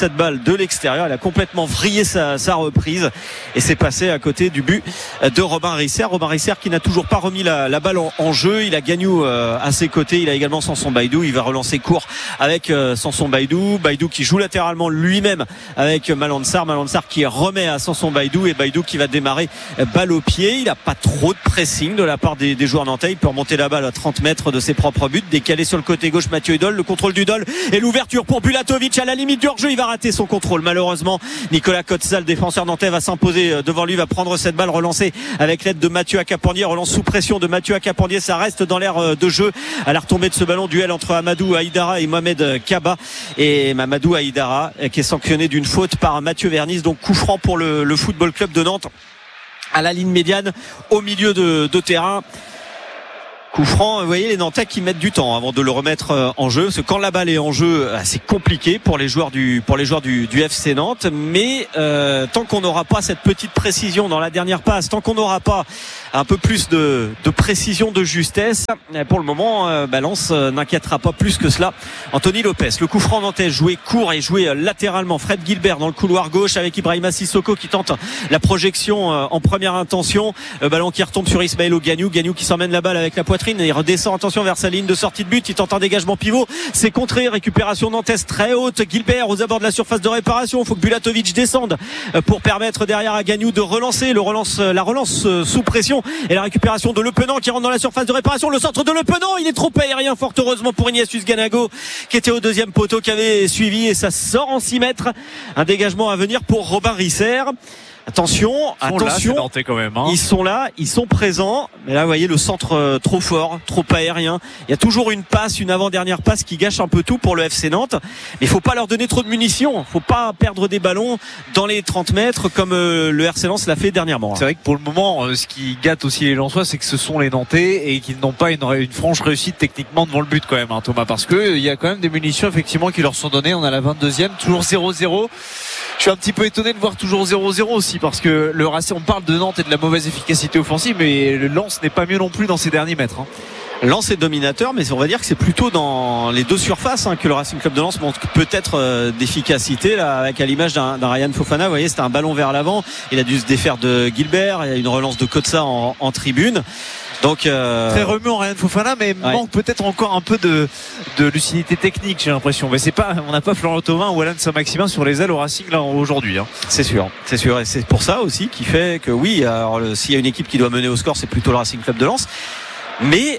de l'extérieur. Il a complètement vrillé sa, sa reprise et c'est passé à côté du but de Robin Risser. Robin Risser qui n'a toujours pas remis la, la balle en, en jeu. Il a Gagnou euh, à ses côtés. Il a également Samson Baïdou. Il va relancer court avec euh, Samson Baïdou. Baïdou qui joue latéralement lui-même avec Malansar. Malansar qui remet à Samson Baïdou et Baïdou qui va démarrer euh, balle au pied. Il n'a pas trop de pressing de la part des, des joueurs nantais. Il peut remonter la balle à trente mètres de ses propres buts. Décalé sur le côté gauche Mathieu Hudol. Le contrôle d'Hudol et l'ouverture pour Bulatovic à la limite du hors-jeu. Il va rater son contrôle. Malheureusement, Nicolas Cotzal, le défenseur nantais, va s'imposer devant lui, va prendre cette balle relancée avec l'aide de Mathieu Akapandier. Relance sous pression de Mathieu Akapandier. Ça reste dans l'air de jeu à la retombée de ce ballon. Duel entre Amadou Haïdara et Mohamed Kaba. Et Mamadou Haïdara qui est sanctionné d'une faute par Mathieu Vernis. Donc coup franc pour le, le Football Club de Nantes à la ligne médiane au milieu de, de terrain. Coup franc, vous voyez les Nantais qui mettent du temps avant de le remettre en jeu, parce que quand la balle est en jeu, c'est compliqué pour les joueurs du pour les joueurs du, du F C Nantes. Mais euh, tant qu'on n'aura pas cette petite précision dans la dernière passe, tant qu'on n'aura pas un peu plus de, de précision, de justesse, pour le moment, euh, Balance euh, n'inquiétera pas plus que cela. Anthony Lopez, le coup franc nantais joué court et joué euh, latéralement. Fred Gilbert dans le couloir gauche avec Ibrahima Sissoko qui tente la projection euh, en première intention. Le ballon qui retombe sur Ismaël Gagnou, Gagnou qui s'emmène la balle avec la poitrine et il redescend, attention, vers sa ligne de sortie de but. Il tente un dégagement pivot, c'est contré, récupération nantaise très haute. Gilbert aux abords de la surface de réparation. Il faut que Bulatovic descende pour permettre derrière à Gagnou de relancer le relance, la relance sous pression et la récupération de Le Penant qui rentre dans la surface de réparation. Le centre de Le Penant, il est trop aérien, fort heureusement pour Ignatius Ganago qui était au deuxième poteau, qui avait suivi, et ça sort en six mètres. Un dégagement à venir pour Robin Risser. Attention, ils sont attention, là, quand même, hein. Ils sont là, ils sont présents. Mais là, vous voyez le centre euh, trop fort, trop aérien. Il y a toujours une passe, une avant-dernière passe qui gâche un peu tout pour le F C Nantes. Mais il faut pas leur donner trop de munitions. Faut pas perdre des ballons dans les trente mètres comme euh, le R C Lens l'a fait dernièrement. C'est vrai que pour le moment, euh, ce qui gâte aussi les Lensois, c'est que ce sont les Nantais et qu'ils n'ont pas une, une franche réussite techniquement devant le but quand même, hein, Thomas, parce que il y a quand même des munitions effectivement qui leur sont données. On a la vingt-deuxième, toujours zéro zéro. Je suis un petit peu étonné de voir toujours zéro zéro aussi, parce que le Racing, on parle de Nantes et de la mauvaise efficacité offensive, mais le Lens n'est pas mieux non plus dans ces derniers mètres, hein. Lens est dominateur, mais on va dire que c'est plutôt dans les deux surfaces hein, que le Racing Club de Lens montre peut-être euh, d'efficacité là, avec à l'image d'un, d'un Ryan Fofana. Vous voyez, c'était un ballon vers l'avant, il a dû se défaire de Gilbert, il y a une relance de Kotsa en, en tribune. Donc euh... très remuant Ryan Fofana, mais ouais. manque peut-être encore un peu de, de lucidité technique, j'ai l'impression. Mais c'est pas, on n'a pas Florent Thauvin ou Alan Saint-Maximin sur les ailes au Racing là aujourd'hui, hein. C'est sûr, c'est sûr, et c'est pour ça aussi qui fait que oui, alors le, s'il y a une équipe qui doit mener au score, c'est plutôt le Racing Club de Lens. Mais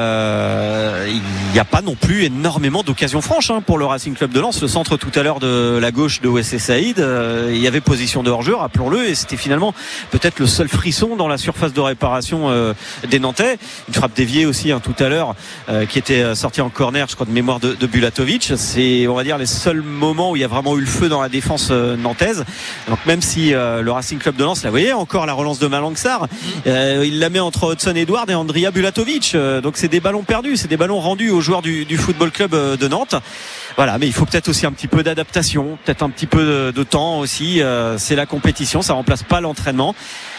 euh, il n'y a pas non plus énormément d'occasions franches hein, pour le Racing Club de Lens. Le centre tout à l'heure de la gauche de Wesley Saïd, euh, il y avait position de hors-jeu, rappelons-le, et c'était finalement peut-être le seul frisson dans la surface de réparation euh, des Nantais. Une frappe déviée aussi hein, tout à l'heure euh, qui était sortie en corner, je crois de mémoire de, de Bulatovic. C'est, on va dire, les seuls moments où il y a vraiment eu le feu dans la défense euh, nantaise. Donc même si euh, le Racing Club de Lens, là vous voyez encore la relance de Malangsar, euh, il la met entre Hudson Edouard et Andrea Bulatovic. Donc c'est des ballons perdus, c'est des ballons rendus aux joueurs du, du Football Club de Nantes. Voilà, mais il faut peut-être aussi un petit peu d'adaptation, peut-être un petit peu de, de temps aussi. Euh, c'est la compétition, ça remplace pas l'entraînement.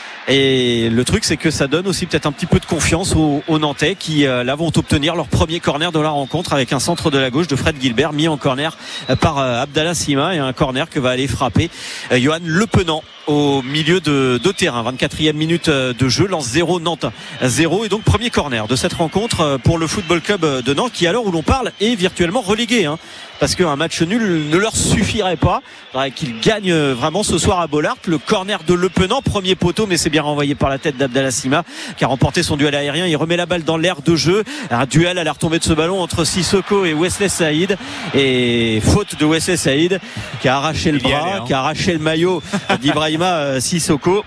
Et le truc, c'est que ça donne aussi peut-être un petit peu de confiance aux, aux Nantais qui euh, là vont obtenir leur premier corner de la rencontre avec un centre de la gauche de Fred Gilbert mis en corner euh, par euh, Abdallah Sima, et un corner que va aller frapper euh, Johan Le Penant au milieu de, de terrain. vingt-quatrième minute de jeu, Lens zéro, Nantes zéro, et donc premier corner de cette rencontre pour le Football Club de Nantes qui, à l'heure où l'on parle, est virtuellement relégué hein, parce qu'un match nul ne leur suffirait pas. Il faudrait qu'ils gagnent vraiment ce soir à Bollaert. Le corner de Le Penant, premier poteau, mais c'est bien renvoyé par la tête d'Abdallah Sima qui a remporté son duel aérien. Il remet la balle dans l'air de jeu, un duel à la retombée de ce ballon entre Sissoko et Wesley Saïd, et faute de Wesley Saïd qui a arraché le bras, allait, hein. qui a arraché le maillot d'Ibrahima Sissoko,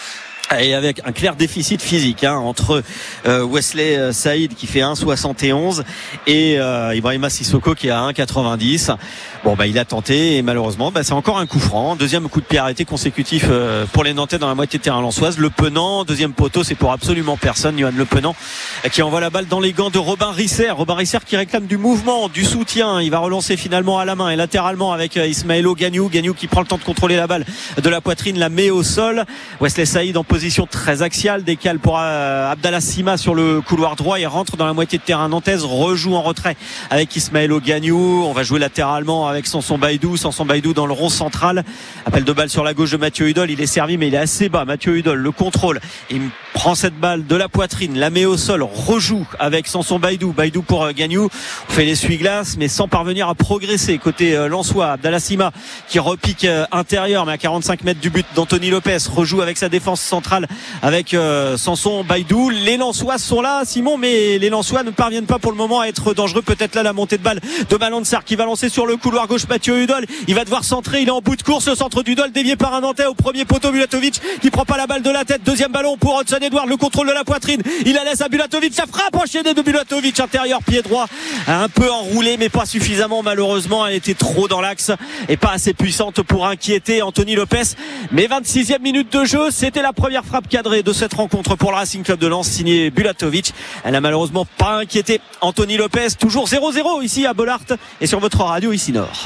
et avec un clair déficit physique hein, entre euh, Wesley Saïd qui fait un virgule soixante et onze et euh, Ibrahima Sissoko qui est à un virgule quatre-vingt-dix. Bon bah il a tenté et malheureusement bah, c'est encore un coup franc, deuxième coup de pied arrêté consécutif euh, pour les Nantais dans la moitié de terrain lensoise. Le Penant, deuxième poteau, c'est pour absolument personne. Johan Le Penant euh, qui envoie la balle dans les gants de Robin Risser. Robin Risser qui réclame du mouvement, du soutien. Il va relancer finalement à la main et latéralement avec euh, Ismaël Gagnou. Gagnou qui prend le temps de contrôler la balle de la poitrine, la met au sol. Wesley Saïd en position position très axiale, décale pour euh, Abdallah Sima sur le couloir droit, il rentre dans la moitié de terrain nantaise, rejoue en retrait avec Ismaël Ogagnou. On va jouer latéralement avec Samson Baïdou, Samson Baïdou dans le rond central, appel de balle sur la gauche de Mathieu Hudol, il est servi mais il est assez bas. Mathieu Hudol, le contrôle, il prend cette balle de la poitrine, la met au sol, rejoue avec Samson Baïdou, Baïdou pour euh, Gagnou, on fait l'essuie-glace mais sans parvenir à progresser côté euh, Lensois. Abdallah Sima qui repique euh, intérieur mais à quarante-cinq mètres du but d'Anthony Lopez, rejoue avec sa défense centrale avec euh, Samson Baïdou. Les Lensois sont là, Simon, mais les Lensois ne parviennent pas pour le moment à être dangereux. Peut-être là la montée de balle de Malansar qui va lancer sur le couloir gauche Mathieu Hudol, il va devoir centrer, il est en bout de course, le centre d'Hudol dévié par un Nantais au premier poteau, Bulatovic qui prend pas la balle de la tête, deuxième ballon pour Hudson Edouard, le contrôle de la poitrine, il la laisse à Bulatovic, ça frappe enchaîné de Bulatovic, intérieur pied droit, un peu enroulé mais pas suffisamment malheureusement, elle était trop dans l'axe et pas assez puissante pour inquiéter Anthony Lopez. Mais vingt-sixième minute de jeu, c'était la première frappe cadrée de cette rencontre pour le Racing Club de Lens, signé Bulatovic. Elle n'a malheureusement pas inquiété Anthony Lopez, toujours zéro zéro ici à Bollaert et sur votre radio ici Nord.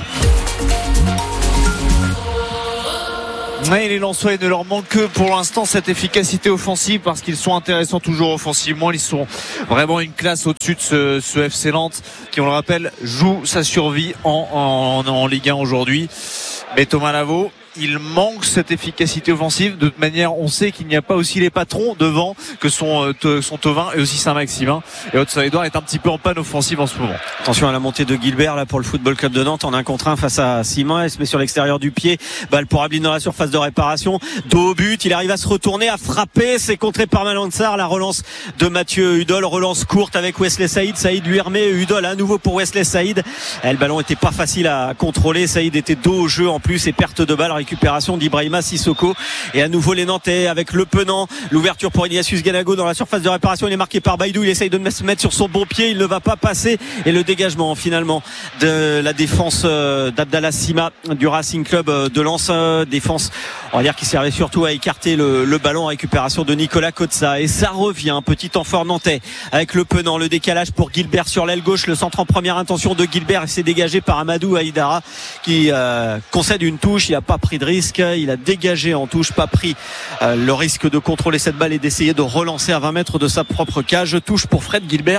Ouais, les Lensois, il ne leur manque que pour l'instant cette efficacité offensive parce qu'ils sont intéressants toujours offensivement. Ils sont vraiment une classe au-dessus de ce, ce F C Nantes qui, on le rappelle, joue sa survie en, en, en Ligue un aujourd'hui. Mais Thomas Lavaux, il manque cette efficacité offensive. De toute manière, on sait qu'il n'y a pas aussi les patrons devant que sont, euh, sont Thauvin et aussi Saint-Maximin. Et Hudson Edouard est un petit peu en panne offensive en ce moment. Attention à la montée de Gilbert là pour le Football Club de Nantes en un contre un face à Simon. Il se met sur l'extérieur du pied. Balle pour Ablin dans la surface de réparation. Dos au but. Il arrive à se retourner, à frapper. C'est contré par Malansar. La relance de Mathieu Hudol. Relance courte avec Wesley Saïd. Saïd lui remet. Hudol à nouveau pour Wesley Saïd. Et le ballon était pas facile à contrôler. Saïd était dos au jeu en plus et perte de balle. Récupération d'Ibrahima Sissoko et à nouveau les Nantais avec Le Penant, l'ouverture pour Ignatius Ganago dans la surface de réparation, il est marqué par Baïdou, il essaye de se mettre sur son bon pied, il ne va pas passer et le dégagement finalement de la défense d'Abdallah Sima du Racing Club de Lens, défense on va dire qui servait surtout à écarter le, le ballon en récupération de Nicolas Kotza et ça revient, petit temps fort nantais avec Le Penant, le décalage pour Gilbert sur l'aile gauche, le centre en première intention de Gilbert et c'est dégagé par Amadou Haïdara qui euh, concède une touche, il n'a pas pris de risque, il a dégagé en touche, pas pris euh, le risque de contrôler cette balle et d'essayer de relancer à vingt mètres de sa propre cage. Touche pour Fred Gilbert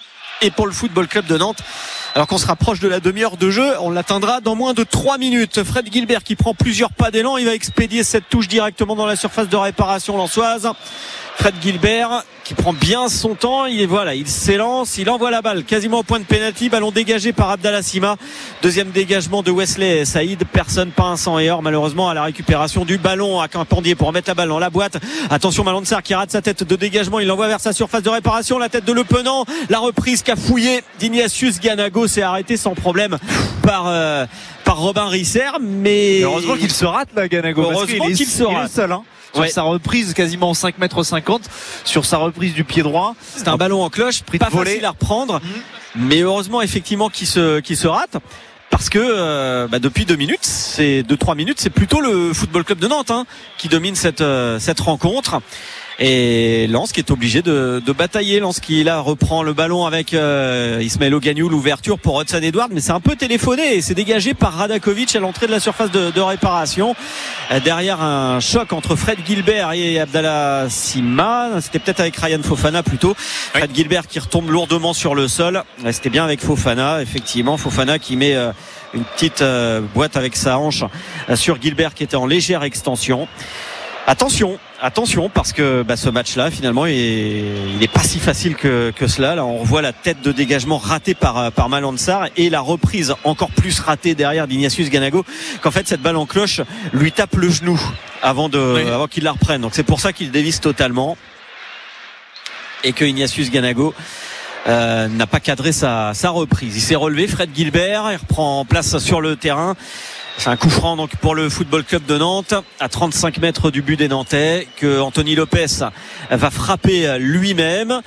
et pour le Football Club de Nantes. Alors qu'on se rapproche de la demi-heure de jeu, on l'atteindra dans moins de trois minutes. Fred Gilbert qui prend plusieurs pas d'élan, il va expédier cette touche directement dans la surface de réparation lensoise. Fred Gilbert qui prend bien son temps, il voilà, il s'élance, il envoie la balle quasiment au point de pénalty, ballon dégagé par Abdallah Sima. Deuxième dégagement de Wesley Saïd, personne, pas un sang et or malheureusement à la récupération du ballon à Campandier pour remettre la balle dans la boîte. Attention Malansar qui rate sa tête de dégagement, il l'envoie vers sa surface de réparation, la tête de Le Penant, la reprise qu'a fouillé d'Ignatius Ganago, s'est arrêté sans problème par euh, par Robin Risser, mais heureusement qu'il se rate là Ganago, heureusement qu'il, qu'il se rate. Il est seul, hein. Sur ouais. sa reprise quasiment cinq mètres cinquante, sur sa reprise du pied droit, c'est un ballon en cloche, pas facile à reprendre, mmh. mais heureusement effectivement qu'il se qu'il se rate. Parce que euh, bah depuis deux minutes, c'est deux trois minutes, c'est plutôt le Football Club de Nantes hein, qui domine cette euh, cette rencontre. Et Lens qui est obligé de, de batailler. Lens qui là reprend le ballon avec euh, Ismaël Ogagnou, l'ouverture pour Hudson Edouard, mais c'est un peu téléphoné et c'est dégagé par Radakovic à l'entrée de la surface de, de réparation. Euh, derrière un choc entre Fred Gilbert et Abdallah Sima, c'était peut-être avec Ryan Fofana plutôt. Oui. Fred Gilbert qui retombe lourdement sur le sol. Euh, c'était bien avec Fofana, effectivement. Fofana qui met euh, une petite euh, boîte avec sa hanche euh, sur Gilbert qui était en légère extension. Attention, attention parce que bah, ce match-là finalement il est, il est pas si facile que, que cela. Là, on revoit la tête de dégagement ratée par par Malansar et la reprise encore plus ratée derrière d'Ignatius Ganago. Qu'en fait cette balle en cloche lui tape le genou avant de, oui. avant qu'il la reprenne. Donc c'est pour ça qu'il dévisse totalement et que Ignatius Ganago euh, n'a pas cadré sa sa reprise. Il s'est relevé, Fred Gilbert, il reprend place sur le terrain. C'est un coup franc donc pour le Football Club de Nantes à trente-cinq mètres du but des Nantais que Anthony Lopez va frapper lui-même.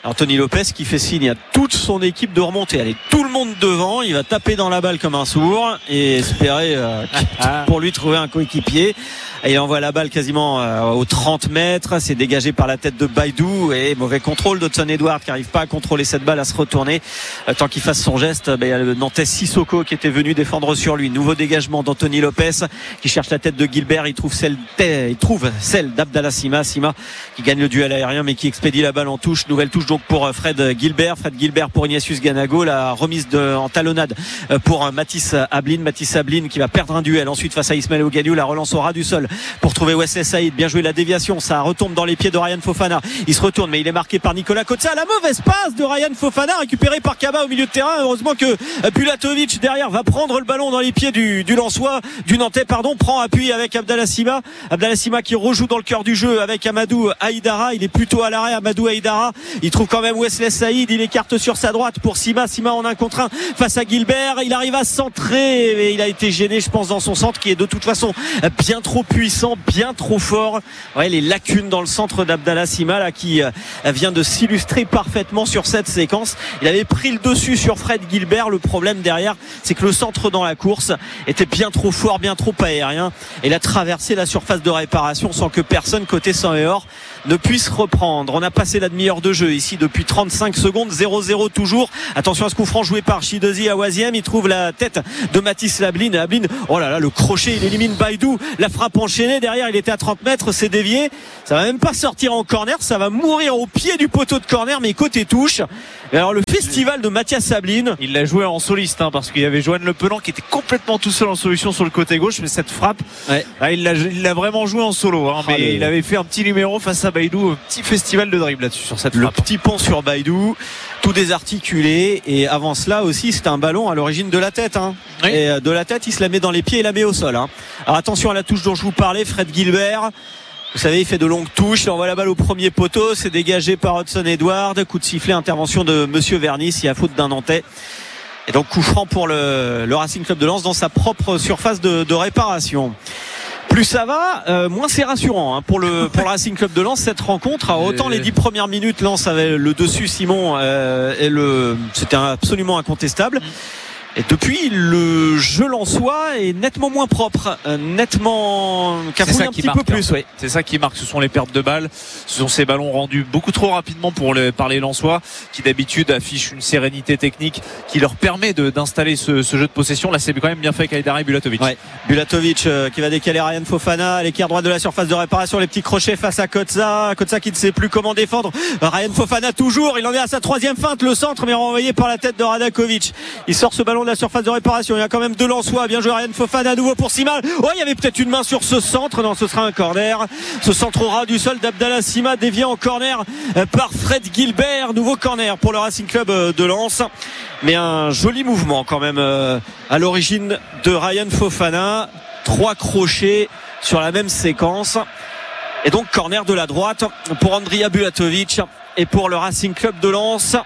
Anthony Lopez qui fait signe à toute son équipe de remonter. Allez, tout le monde devant, il va taper dans la balle comme un sourd et espérer euh, pour lui trouver un coéquipier. Et il envoie la balle quasiment euh, aux trente mètres. C'est dégagé par la tête de Baïdou et mauvais contrôle d'Hudson Edouard qui n'arrive pas à contrôler cette balle, à se retourner. Euh, tant qu'il fasse son geste, ben, il y a le Nantais Sissoko qui était venu défendre sur lui. Nouveau dégagement d'Anthony Lopez qui cherche la tête de Gilbert. Il trouve celle, il trouve celle d'Abdallah Sima. Sima qui gagne le duel aérien mais qui expédie la balle en touche. Nouvelle touche donc pour Fred Gilbert. Fred Gilbert pour Ignatius Ganago. La remise de, en talonnade pour Mathis Ablin. Mathis Ablin qui va perdre un duel ensuite face à Ismaël Ogadiou. La relance au ras du sol pour trouver Wesley Saïd. Bien joué la déviation, ça retombe dans les pieds de Ryan Fofana. Il se retourne mais il est marqué par Nicolas Kotza. La mauvaise passe de Ryan Fofana récupérée par Kaba au milieu de terrain. Heureusement que Bulatovic derrière va prendre le ballon dans les pieds du, du Lensois, du Nantais pardon, prend appui avec Abdallah Sima. Abdallah Sima qui rejoue dans le cœur du jeu avec Amadou Haïdara. Il est plutôt à l'arrêt, Amadou Haïdara. Il trouve quand même Wesley Saïd. Il écarte sur sa droite pour Sima. Sima en un contre un face à Gilbert. Il arrive à centrer et il a été gêné je pense dans son centre qui est de toute façon bien trop puissant, bien trop fort. Ouais, les lacunes dans le centre d'Abdallah Sima là, qui euh, vient de s'illustrer parfaitement sur cette séquence. Il avait pris le dessus sur Fred Gilbert. Le problème derrière, c'est que le centre dans la course était bien trop fort, bien trop aérien. Et il a traversé la surface de réparation sans que personne côté sang et or ne puisse reprendre. On a passé la demi-heure de jeu ici depuis trente-cinq secondes, zéro zéro toujours. Attention à ce coup franc joué par Chidozi Awaziem. Il trouve la tête de Mathis Ablin. Ablin, oh là là, le crochet, il élimine Baïdou. La frappe enchaînée derrière, il était à trente mètres, c'est dévié. Ça va même pas sortir en corner, ça va mourir au pied du poteau de corner, mais côté touche. Et alors le festival de Mathias Ablin, il l'a joué en soliste hein, parce qu'il y avait Johan Le Penant qui était complètement tout seul en solution sur le côté gauche, mais cette frappe ouais. ah, il, l'a, il l'a vraiment joué en solo hein, mais oh, les... il avait fait un petit numéro face à Baïdou, un petit festival de dribble là-dessus sur cette frappe. Le petit pont sur Baïdou, tout désarticulé, et avant cela aussi c'était un ballon à l'origine de la tête hein. Oui. Et de la tête il se la met dans les pieds et la met au sol hein. Alors attention à la touche dont je vous parlais, Fred Gilbert. Vous savez, il fait de longues touches, il envoie la balle au premier poteau, c'est dégagé par Hudson Edouard, coup de sifflet, intervention de Monsieur Vernis, il y a faute d'un Nantais. Et donc coup franc pour le, le Racing Club de Lens dans sa propre surface de, de réparation. Plus ça va, euh, moins c'est rassurant hein, pour le pour le Racing Club de Lens cette rencontre. Alors, autant les dix premières minutes, Lens avait le dessus, Simon, euh, et le c'était absolument incontestable. Et depuis, le jeu lensois est nettement moins propre, euh, nettement cafouille un petit marque, peu plus. Hein. Oui. C'est ça qui marque, ce sont les pertes de balles, ce sont ces ballons rendus beaucoup trop rapidement pour les, par les Lensois, qui d'habitude affichent une sérénité technique qui leur permet de, d'installer ce, ce jeu de possession. Là, c'est quand même bien fait avec Haïdara et Bulatovic. Ouais. Bulatovic euh, qui va décaler Ryan Fofana à l'équerre droit de la surface de réparation, les petits crochets face à Kotza. Kotza qui ne sait plus comment défendre. Ryan Fofana toujours, il en est à sa troisième feinte, le centre, mais renvoyé par la tête de Radakovic. Il sort ce ballon de la surface de réparation. Il y a quand même deux Lensois. Bien joué Ryan Fofana à nouveau pour Sima. Oh, il y avait peut-être une main sur ce centre. Non, ce sera un corner. Ce centre au ras du sol d'Abdallah Sima dévié en corner par Fred Gilbert. Nouveau corner pour le Racing Club de Lens. Mais un joli mouvement quand même à l'origine de Ryan Fofana. Trois crochets sur la même séquence. Et donc corner de la droite pour Andrija Bulatovic et pour le Racing Club de Lens.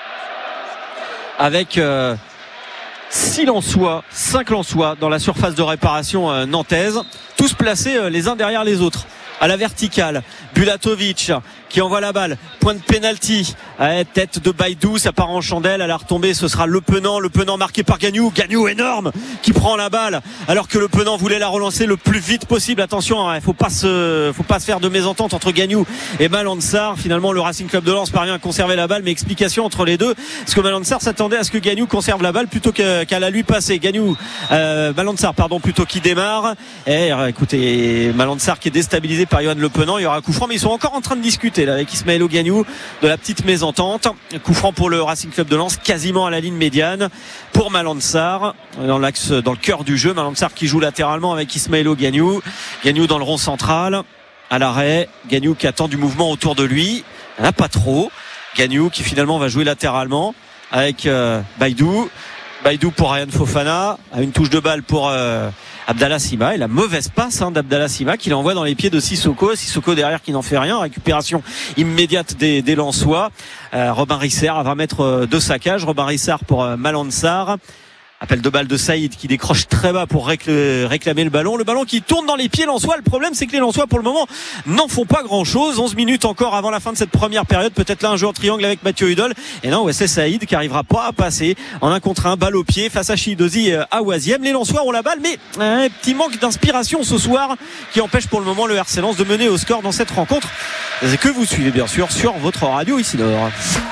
Avec euh, six Lensois, cinq Lensois dans la surface de réparation euh, nantaise, tous placés euh, les uns derrière les autres à la verticale. Bulatovic qui envoie la balle, point de pénalty, tête de Baïdou, ça part en chandelle, à la retombée ce sera Le Penant, Le Penant marqué par Gagnou, Gagnou énorme qui prend la balle alors que Le Penant voulait la relancer le plus vite possible. Attention, il hein, faut pas se faut pas se faire de mésentente entre Gagnou et Malansar. Finalement le Racing Club de Lens parvient à conserver la balle, mais explication entre les deux, parce que Malansar s'attendait à ce que Gagnou conserve la balle plutôt qu'à, qu'à la lui passer. Gagnou euh, Malansar pardon plutôt qui démarre, et euh, écoutez, Malansar qui est déstabilisé par Johan Le Penant. Il y aura coup franc, mais ils sont encore en train de discuter là avec Ismaël Ogagnou de la petite mésentente. Coup franc pour le Racing Club de Lens, quasiment à la ligne médiane pour Malansar dans l'axe, dans le cœur du jeu. Malansar qui joue latéralement avec Ismaël Ogagnou. Gagnou dans le rond central à l'arrêt. Gagnou qui attend du mouvement autour de lui. Il n'y en a pas trop. Gagnou qui finalement va jouer latéralement avec euh, Baïdou. Baïdou pour Ryan Fofana, à une touche de balle pour euh, Abdallah Sima, et la mauvaise passe hein, d'Abdallah Sima qui l'envoie dans les pieds de Sissoko. Sissoko derrière qui n'en fait rien, récupération immédiate des, des Lensois. euh, Robin Risser à vingt mètres de sa cage. Robin Risser pour euh, Malansar. Appel de balle de Saïd qui décroche très bas pour réclamer le ballon. Le ballon qui tourne dans les pieds lensois. Le problème, c'est que les lensois, pour le moment, n'en font pas grand-chose. onze minutes encore avant la fin de cette première période. Peut-être là un jeu en triangle avec Mathieu Hudol. Et non, ouais, c'est Saïd qui arrivera pas à passer en un contre un, balle au pied face à Chidozi à Oisième. Les lensois ont la balle, mais un petit manque d'inspiration ce soir qui empêche pour le moment le R C Lens de mener au score dans cette rencontre que vous suivez bien sûr sur votre radio ici Nord.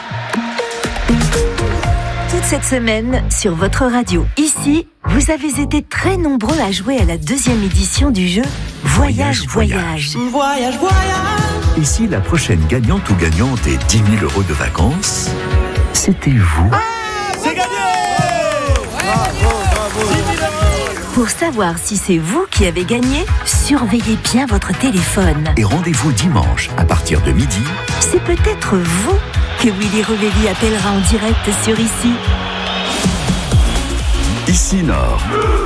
Toute cette semaine, sur votre radio, ici, vous avez été très nombreux à jouer à la deuxième édition du jeu Voyage, Voyage. Voyage, voyage. voyage. Ici, la prochaine gagnante ou gagnante est dix mille euros de vacances. C'était vous. Ah, c'est gagné! Bravo, bravo. Pour savoir si c'est vous qui avez gagné, surveillez bien votre téléphone. Et rendez-vous dimanche à partir de midi. C'est peut-être vous que Willy Revelli appellera en direct sur Ici. Ici Nord.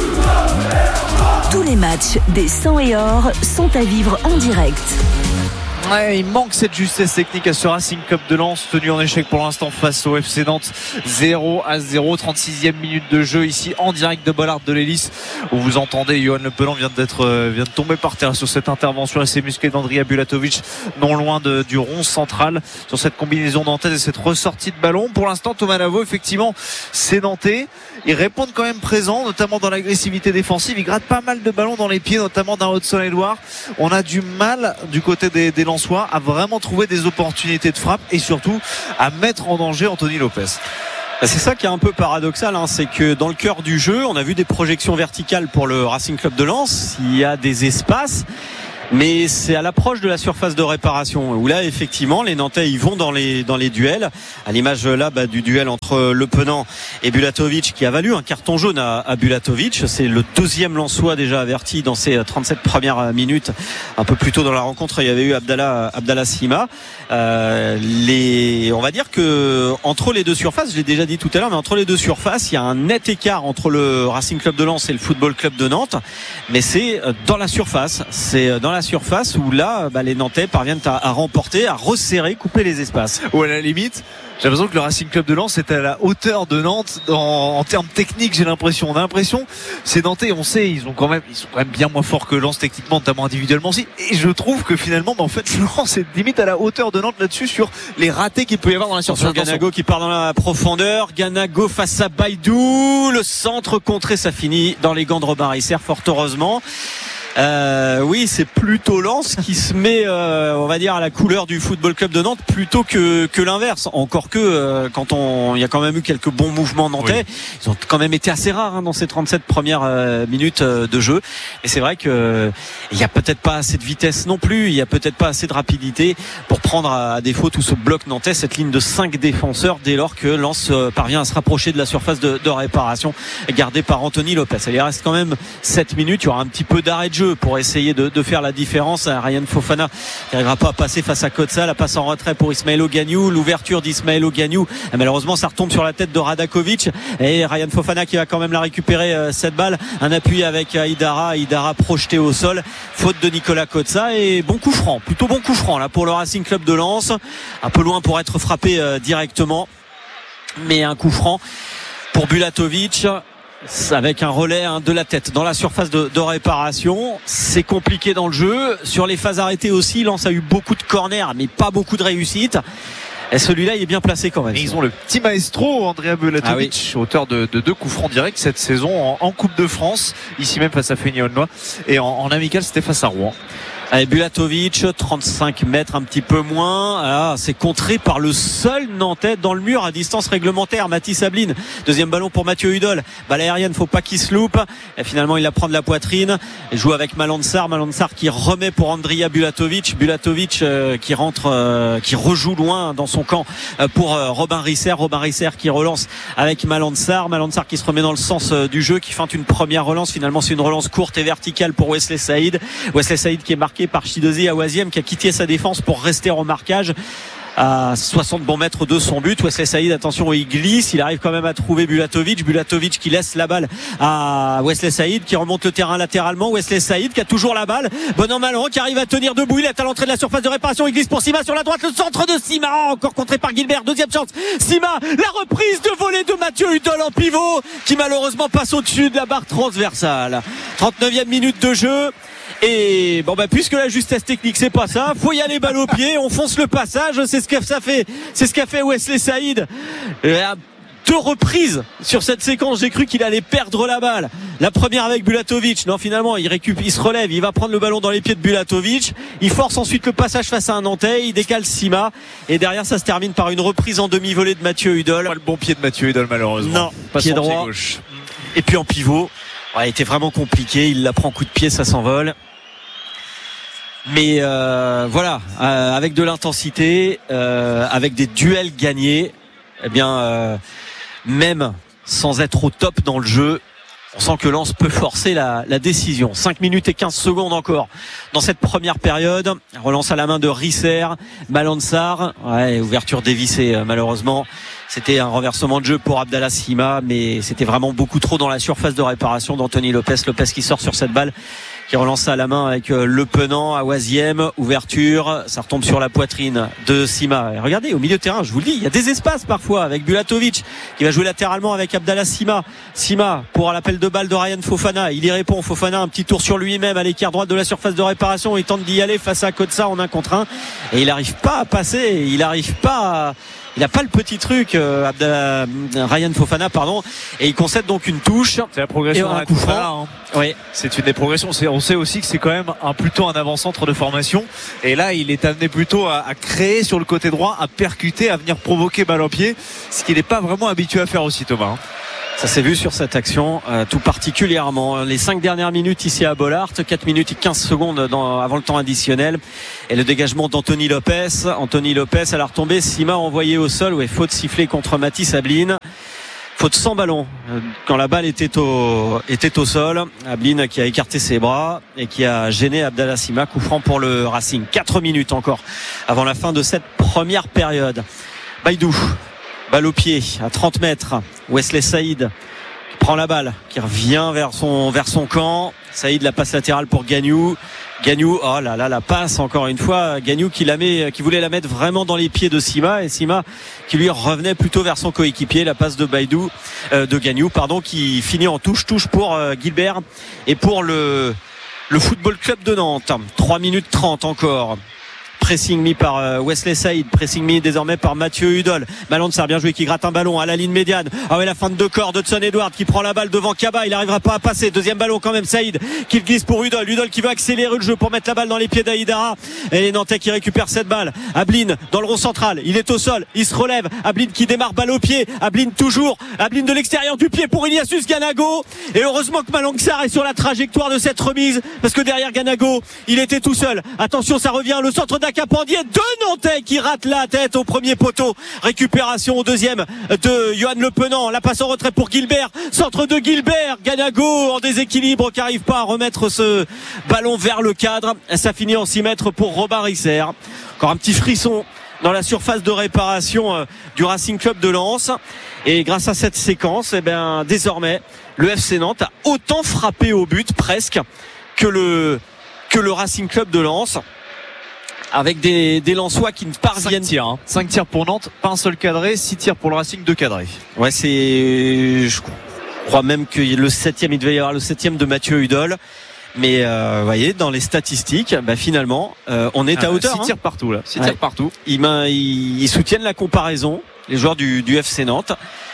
Tous les matchs des cent et or sont à vivre en direct. Ouais, il manque cette justesse technique à ce Racing Club de Lens, tenu en échec pour l'instant face au F C Nantes. zéro à zéro, trente-sixième minute de jeu ici en direct de Bollard de l'Hélice, où vous entendez Johan Le Pelon vient d'être euh, vient de tomber par terre sur cette intervention assez musclée d'Andrija Bulatovic, non loin de, du rond central, sur cette combinaison nantaise et cette ressortie de ballon. Pour l'instant, Thomas Lavaux, effectivement, c'est nantais. Ils répondent quand même présents, notamment dans l'agressivité défensive. Ils grattent pas mal de ballons dans les pieds, notamment d'un Hudson-Edouard. On a du mal du côté des, des Lensois à vraiment trouver des opportunités de frappe et surtout à mettre en danger Anthony Lopez. C'est ça qui est un peu paradoxal, hein, c'est que dans le cœur du jeu, on a vu des projections verticales pour le Racing Club de Lens. Il y a des espaces. Mais c'est à l'approche de la surface de réparation où là effectivement les Nantais ils vont dans les dans les duels, à l'image là bah, du duel entre Le Penant et Bulatovic qui a valu un carton jaune à, à Bulatovic. C'est le deuxième Lensois déjà averti dans ces trente-sept premières minutes. Un peu plus tôt dans la rencontre il y avait eu Abdallah Abdallah Sima. Euh, les on va dire que entre les deux surfaces, je l'ai déjà dit tout à l'heure, mais entre les deux surfaces il y a un net écart entre le Racing Club de Lens et le Football Club de Nantes, mais c'est dans la surface, c'est dans la surface où là bah, les Nantais parviennent à, à remporter, à resserrer, couper les espaces. Ou à la limite, j'ai l'impression que le Racing Club de Lens est à la hauteur de Nantes dans, en termes techniques. J'ai l'impression, on a l'impression, ces Nantais, on sait, ils ont quand même, ils sont quand même bien moins forts que Lens techniquement, notamment individuellement aussi. Et je trouve que finalement, bah, en fait, Lens est limite à la hauteur de Nantes là-dessus sur les ratés qu'il peut y avoir dans la surface. Sur Ganago qui part dans la profondeur, Ganago face à Baïdou, le centre contré, ça finit dans les gants de Robin Risser, fort heureusement. Euh, oui, c'est plutôt Lens qui se met, euh, on va dire, à la couleur du Football Club de Nantes plutôt que que l'inverse. Encore que euh, quand on, il y a quand même eu quelques bons mouvements nantais. Oui. Ils ont quand même été assez rares hein, dans ces trente-sept premières euh, minutes euh, de jeu. Et c'est vrai que euh, il y a peut-être pas assez de vitesse non plus. Il y a peut-être pas assez de rapidité pour prendre à, à défaut tout ce bloc nantais, cette ligne de cinq défenseurs dès lors que Lens euh, parvient à se rapprocher de la surface de, de réparation gardée par Anthony Lopez. Il reste quand même sept minutes. Il y aura un petit peu d'arrêt de jeu pour essayer de, de faire la différence. Ryan Fofana qui n'arrivera pas à passer face à Kotsa, la passe en retrait pour Ismaël Ogagnou, l'ouverture d'Ismaël Ogagnou, malheureusement ça retombe sur la tête de Radakovic et Ryan Fofana qui va quand même la récupérer euh, cette balle, un appui avec Aïdara, Aïdara projeté au sol, faute de Nicolas Kotsa et bon coup franc, plutôt bon coup franc là pour le Racing Club de Lens, un peu loin pour être frappé euh, directement, mais un coup franc pour Bulatovic avec un relais hein, de la tête dans la surface de, de réparation. C'est compliqué dans le jeu. Sur les phases arrêtées aussi, Lens a eu beaucoup de corners mais pas beaucoup de réussite. Et celui-là il est bien placé quand même. Et ils ont le petit maestro Andrea Bulatovic, ah oui. auteur de, de deux coups francs directs cette saison en, en Coupe de France, ici même face à Feignolnois, et en, en amical c'était face à Rouen. Allez, Bulatovic, trente-cinq mètres, un petit peu moins. Ah, c'est contré par le seul Nantais dans le mur à distance réglementaire, Mathis Abline. Deuxième ballon pour Mathieu Hudol. Balle aérienne, faut pas qu'il se loupe. Et finalement, il la prend de la poitrine. Il joue avec Malansar. Malansar qui remet pour Andrija Bulatovic. Bulatovic euh, qui rentre, euh, qui rejoue loin dans son camp euh, pour euh, Robin Risser. Robin Risser qui relance avec Malansar. Malansar qui se remet dans le sens euh, du jeu, qui feinte une première relance. Finalement, c'est une relance courte et verticale pour Wesley Saïd. Wesley Saïd qui est marqué par Chidozi Awaziem qui a quitté sa défense pour rester en marquage. à soixante bons mètres de son but. Wesley Saïd, attention, il glisse, il arrive quand même à trouver Bulatovic. Bulatovic qui laisse la balle à Wesley Saïd, qui remonte le terrain latéralement. Wesley Saïd qui a toujours la balle, bon an mal an, qui arrive à tenir debout. Il est à l'entrée de la surface de réparation, il glisse pour Sima sur la droite, le centre de Sima, encore contré par Gilbert. Deuxième chance, Sima, la reprise de volée de Mathieu Hudol en pivot, qui malheureusement passe au-dessus de la barre transversale. trente-neuvième minute de jeu. Et bon bah puisque la justesse technique c'est pas ça, faut y aller balle au pied, on fonce le passage, c'est ce que ça fait, c'est ce qu'a fait Wesley Saïd. Et à deux reprises sur cette séquence, j'ai cru qu'il allait perdre la balle. La première avec Bulatovic, non finalement il récupère, il se relève, il va prendre le ballon dans les pieds de Bulatovic, il force ensuite le passage face à un Nantais, il décale Sima et derrière ça se termine par une reprise en demi-volée de Mathieu Hudol. Pas le bon pied de Mathieu Hudol malheureusement. Non, pas pied son droit. Pied gauche. Et puis en pivot, ouais, il était vraiment compliqué, il la prend coup de pied, ça s'envole. Mais euh, voilà, euh, avec de l'intensité, euh, avec des duels gagnés, eh bien, euh, même sans être au top dans le jeu, on sent que Lens peut forcer la, la décision. cinq minutes et quinze secondes encore dans cette première période. Relance à la main de Risser, Malansar, ouais, ouverture dévissée malheureusement. C'était un renversement de jeu pour Abdallah Sima, mais c'était vraiment beaucoup trop dans la surface de réparation d'Anthony Lopez. Lopez qui sort sur cette balle, qui relance à la main avec Le Penant à Oisième, ouverture, ça retombe sur la poitrine de Sima. Et regardez, au milieu de terrain, je vous le dis, il y a des espaces parfois avec Bulatovic qui va jouer latéralement avec Abdallah Sima. Sima pour l'appel de balle de Ryan Fofana, il y répond. Fofana un petit tour sur lui-même à l'écart droite de la surface de réparation, il tente d'y aller face à Kotsa en un contre un et il n'arrive pas à passer, il n'arrive pas à... Il n'a pas le petit truc, euh, Abdallah, Ryan Fofana, pardon, et il concède donc une touche. C'est la progression et un coup franc. Hein. Oui, c'est une des progressions. C'est, on sait aussi que c'est quand même un plutôt un avant-centre de formation. Et là, il est amené plutôt à, à créer sur le côté droit, à percuter, à venir provoquer balle au pied, ce qu'il n'est pas vraiment habitué à faire aussi, Thomas. Ça s'est vu sur cette action euh, tout particulièrement. Les cinq dernières minutes ici à Bollaert, quatre minutes et quinze secondes dans, avant le temps additionnel. Et le dégagement d'Anthony Lopez. Anthony Lopez à la retombée, Sima envoyé au sol. Ouais, faute sifflée contre Mathis Ablin. Faute sans ballon quand la balle était au, était au sol. Ablin qui a écarté ses bras et qui a gêné Abdallah Sima. Coup franc pour le Racing. quatre minutes encore avant la fin de cette première période. Baïdou. Balle au pied à trente mètres. Wesley Saïd qui prend la balle, qui revient vers son, vers son camp. Saïd, la passe latérale pour Gagnou. Gagnou, oh là là, la passe encore une fois. Gagnou qui la met, qui voulait la mettre vraiment dans les pieds de Sima et Sima qui lui revenait plutôt vers son coéquipier. La passe de Baïdou, euh, de Gagnou, pardon, qui finit en touche, touche pour euh, Gilbert et pour le, le Football Club de Nantes. trois minutes trente encore. Pressing mis par Wesley Saïd, pressing mis désormais par Mathieu Hudol. Malansar bien joué qui gratte un ballon à la ligne médiane. Ah ouais, la fin de deux corps de Hudson Edward qui prend la balle devant Kaba, il n'arrivera pas à passer. Deuxième ballon quand même, Saïd qui glisse pour Hudol. Hudol qui veut accélérer le jeu pour mettre la balle dans les pieds d'Aïdara. Et les Nantais qui récupèrent cette balle. Ablin dans le rond central, il est au sol, il se relève. Ablin qui démarre balle au pied. Ablin toujours. Ablin de l'extérieur du pied pour Ignatius Ganago. Et heureusement que Malansar est sur la trajectoire de cette remise parce que derrière Ganago, il était tout seul. Attention, ça revient, le centre d'Akapandier. Deux Nantais qui ratent la tête au premier poteau. Récupération au deuxième de Johan Le Penant. La passe en retrait pour Gilbert. Centre de Gilbert. Ganago en déséquilibre qui n'arrive pas à remettre ce ballon vers le cadre. Ça finit en six mètres pour Robin Risser. Encore un petit frisson dans la surface de réparation du Racing Club de Lens. Et grâce à cette séquence, eh bien, désormais, le F C Nantes a autant frappé au but presque que le, que le Racing Club de Lens. Avec des, des Lensois qui ne parviennent. cinq tirs, hein. cinq tirs pour Nantes, pas un seul cadré, six tirs pour le Racing, deux cadrés. Ouais, c'est, je crois même que le septième, il devait y avoir le septième de Mathieu Hudol. Mais, euh, vous voyez, dans les statistiques, bah, finalement, euh, on est ah, à hauteur. six hein. tirs partout, là. six ouais. tirs partout. Ils, ils, ils soutiennent la comparaison, les joueurs du, du F C Nantes.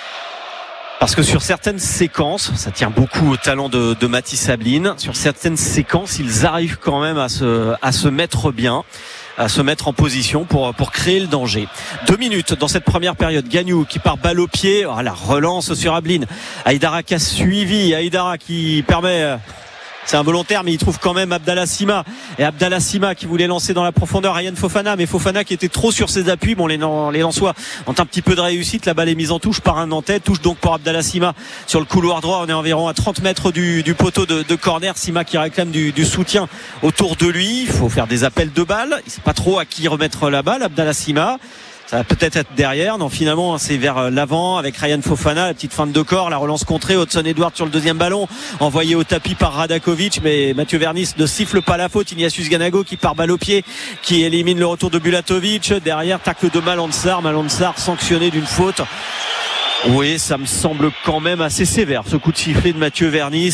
Parce que sur certaines séquences, ça tient beaucoup au talent de, de Mathis Ablin. Sur certaines séquences, ils arrivent quand même à se, à se mettre bien, à se mettre en position pour, pour créer le danger. Deux minutes dans cette première période. Gagnou qui part balle au pied. Oh, la relance sur Ablin. Aïdara qui a suivi. Aïdara qui permet... C'est involontaire, mais il trouve quand même Abdallah Sima. Et Abdallah Sima qui voulait lancer dans la profondeur Ryan Fofana, mais Fofana qui était trop sur ses appuis. Bon, les, les Lensois ont un petit peu de réussite. La balle est mise en touche par un Nantais. Touche donc pour Abdallah Sima sur le couloir droit. On est environ à trente mètres du, du poteau de, de corner. Sima qui réclame du, du soutien autour de lui. Il faut faire des appels de balles. Il ne sait pas trop à qui remettre la balle. Abdallah Sima Ça va peut-être être derrière. Non, finalement, c'est vers l'avant avec Ryan Fofana, la petite feinte de corps, la relance contrée. Hudson Edwards sur le deuxième ballon, envoyé au tapis par Radakovic, mais Mathieu Vernis ne siffle pas la faute. Ignatius Ganago qui part balle au pied, qui élimine le retour de Bulatovic. Derrière, tacle de Malansar. Malansar sanctionné d'une faute. Oui, ça me semble quand même assez sévère, ce coup de sifflet de Mathieu Vernis.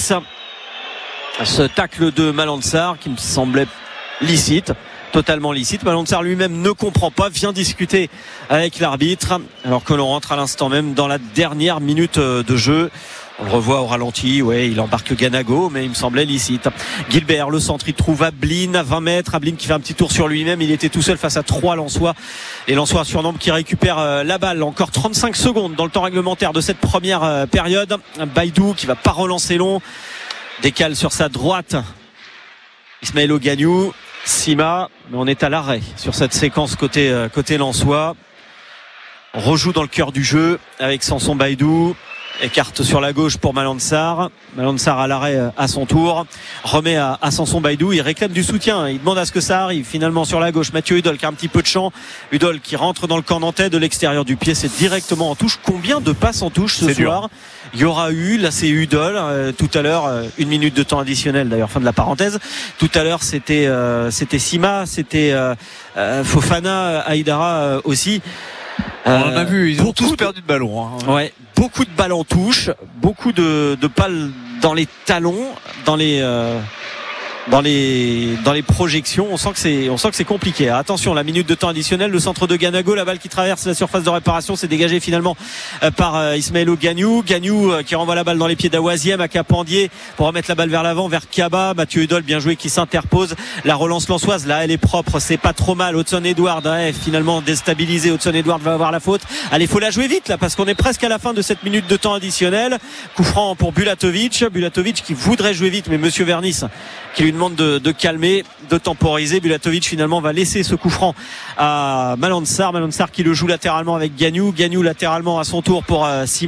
Ce tacle de Malansar qui me semblait licite. Totalement licite. Malansar lui-même ne comprend pas, vient discuter avec l'arbitre, alors que l'on rentre à l'instant même dans la dernière minute de jeu. On le revoit au ralenti, ouais, il embarque Ganago, mais il me semblait licite. Gilbert, le centre, il trouve Ablin à vingt mètres. Ablin qui fait un petit tour sur lui-même. Il était tout seul face à trois Lensois. Les Lensois surnombrent qui récupèrent la balle. Encore trente-cinq secondes dans le temps réglementaire de cette première période. Baïdou qui va pas relancer long. Décale sur sa droite. Ismaël Ogagnou. Sima, mais on est à l'arrêt sur cette séquence côté côté Lensois. On rejoue dans le cœur du jeu avec Samson Baïdou. Écarte sur la gauche pour Malansar. Malansar à l'arrêt à son tour. Remet à, à Samson Baïdou. Il réclame du soutien. Il demande à ce que ça arrive. Finalement sur la gauche, Mathieu Hudol qui a un petit peu de champ. Hudol qui rentre dans le camp nantais de l'extérieur du pied. C'est directement en touche. Combien de passes en touche ce c'est soir? Dur. Il y aura eu, là c'est Hudol, euh, tout à l'heure, euh, une minute de temps additionnel d'ailleurs, fin de la parenthèse. Tout à l'heure c'était euh, c'était Sima, c'était euh, euh, Fofana, Aïdara euh, aussi. On en a vu, ils ont tous perdu de ballon. Hein. Ouais, beaucoup de balles en touche, beaucoup de, de balles dans les talons, dans les euh, dans les dans les projections. On sent que c'est on sent que c'est compliqué. Alors, attention, la minute de temps additionnel, le centre de Ganago, la balle qui traverse la surface de réparation, c'est dégagé finalement euh, par euh, Ismaël Ogagnou. Gagnou euh, qui renvoie la balle dans les pieds d'Awaziem à Capandier pour remettre la balle vers l'avant, vers Kaba. Mathieu Hudol, bien joué, qui s'interpose. La relance lensoise, là elle est propre, c'est pas trop mal. Hudson Edwards, ouais, finalement déstabilisé. Hudson Edwards va avoir la faute. Allez, faut la jouer vite là parce qu'on est presque à la fin de cette minute de temps additionnel. Coup franc pour Bulatovic. Bulatovic qui voudrait jouer vite, mais Monsieur Vernis qui lui demande de, de calmer, de temporiser. Bulatovic finalement va laisser ce coup franc à Malansar. Malansar qui le joue latéralement avec Gagnou. Gagnou latéralement à son tour pour euh, Sima.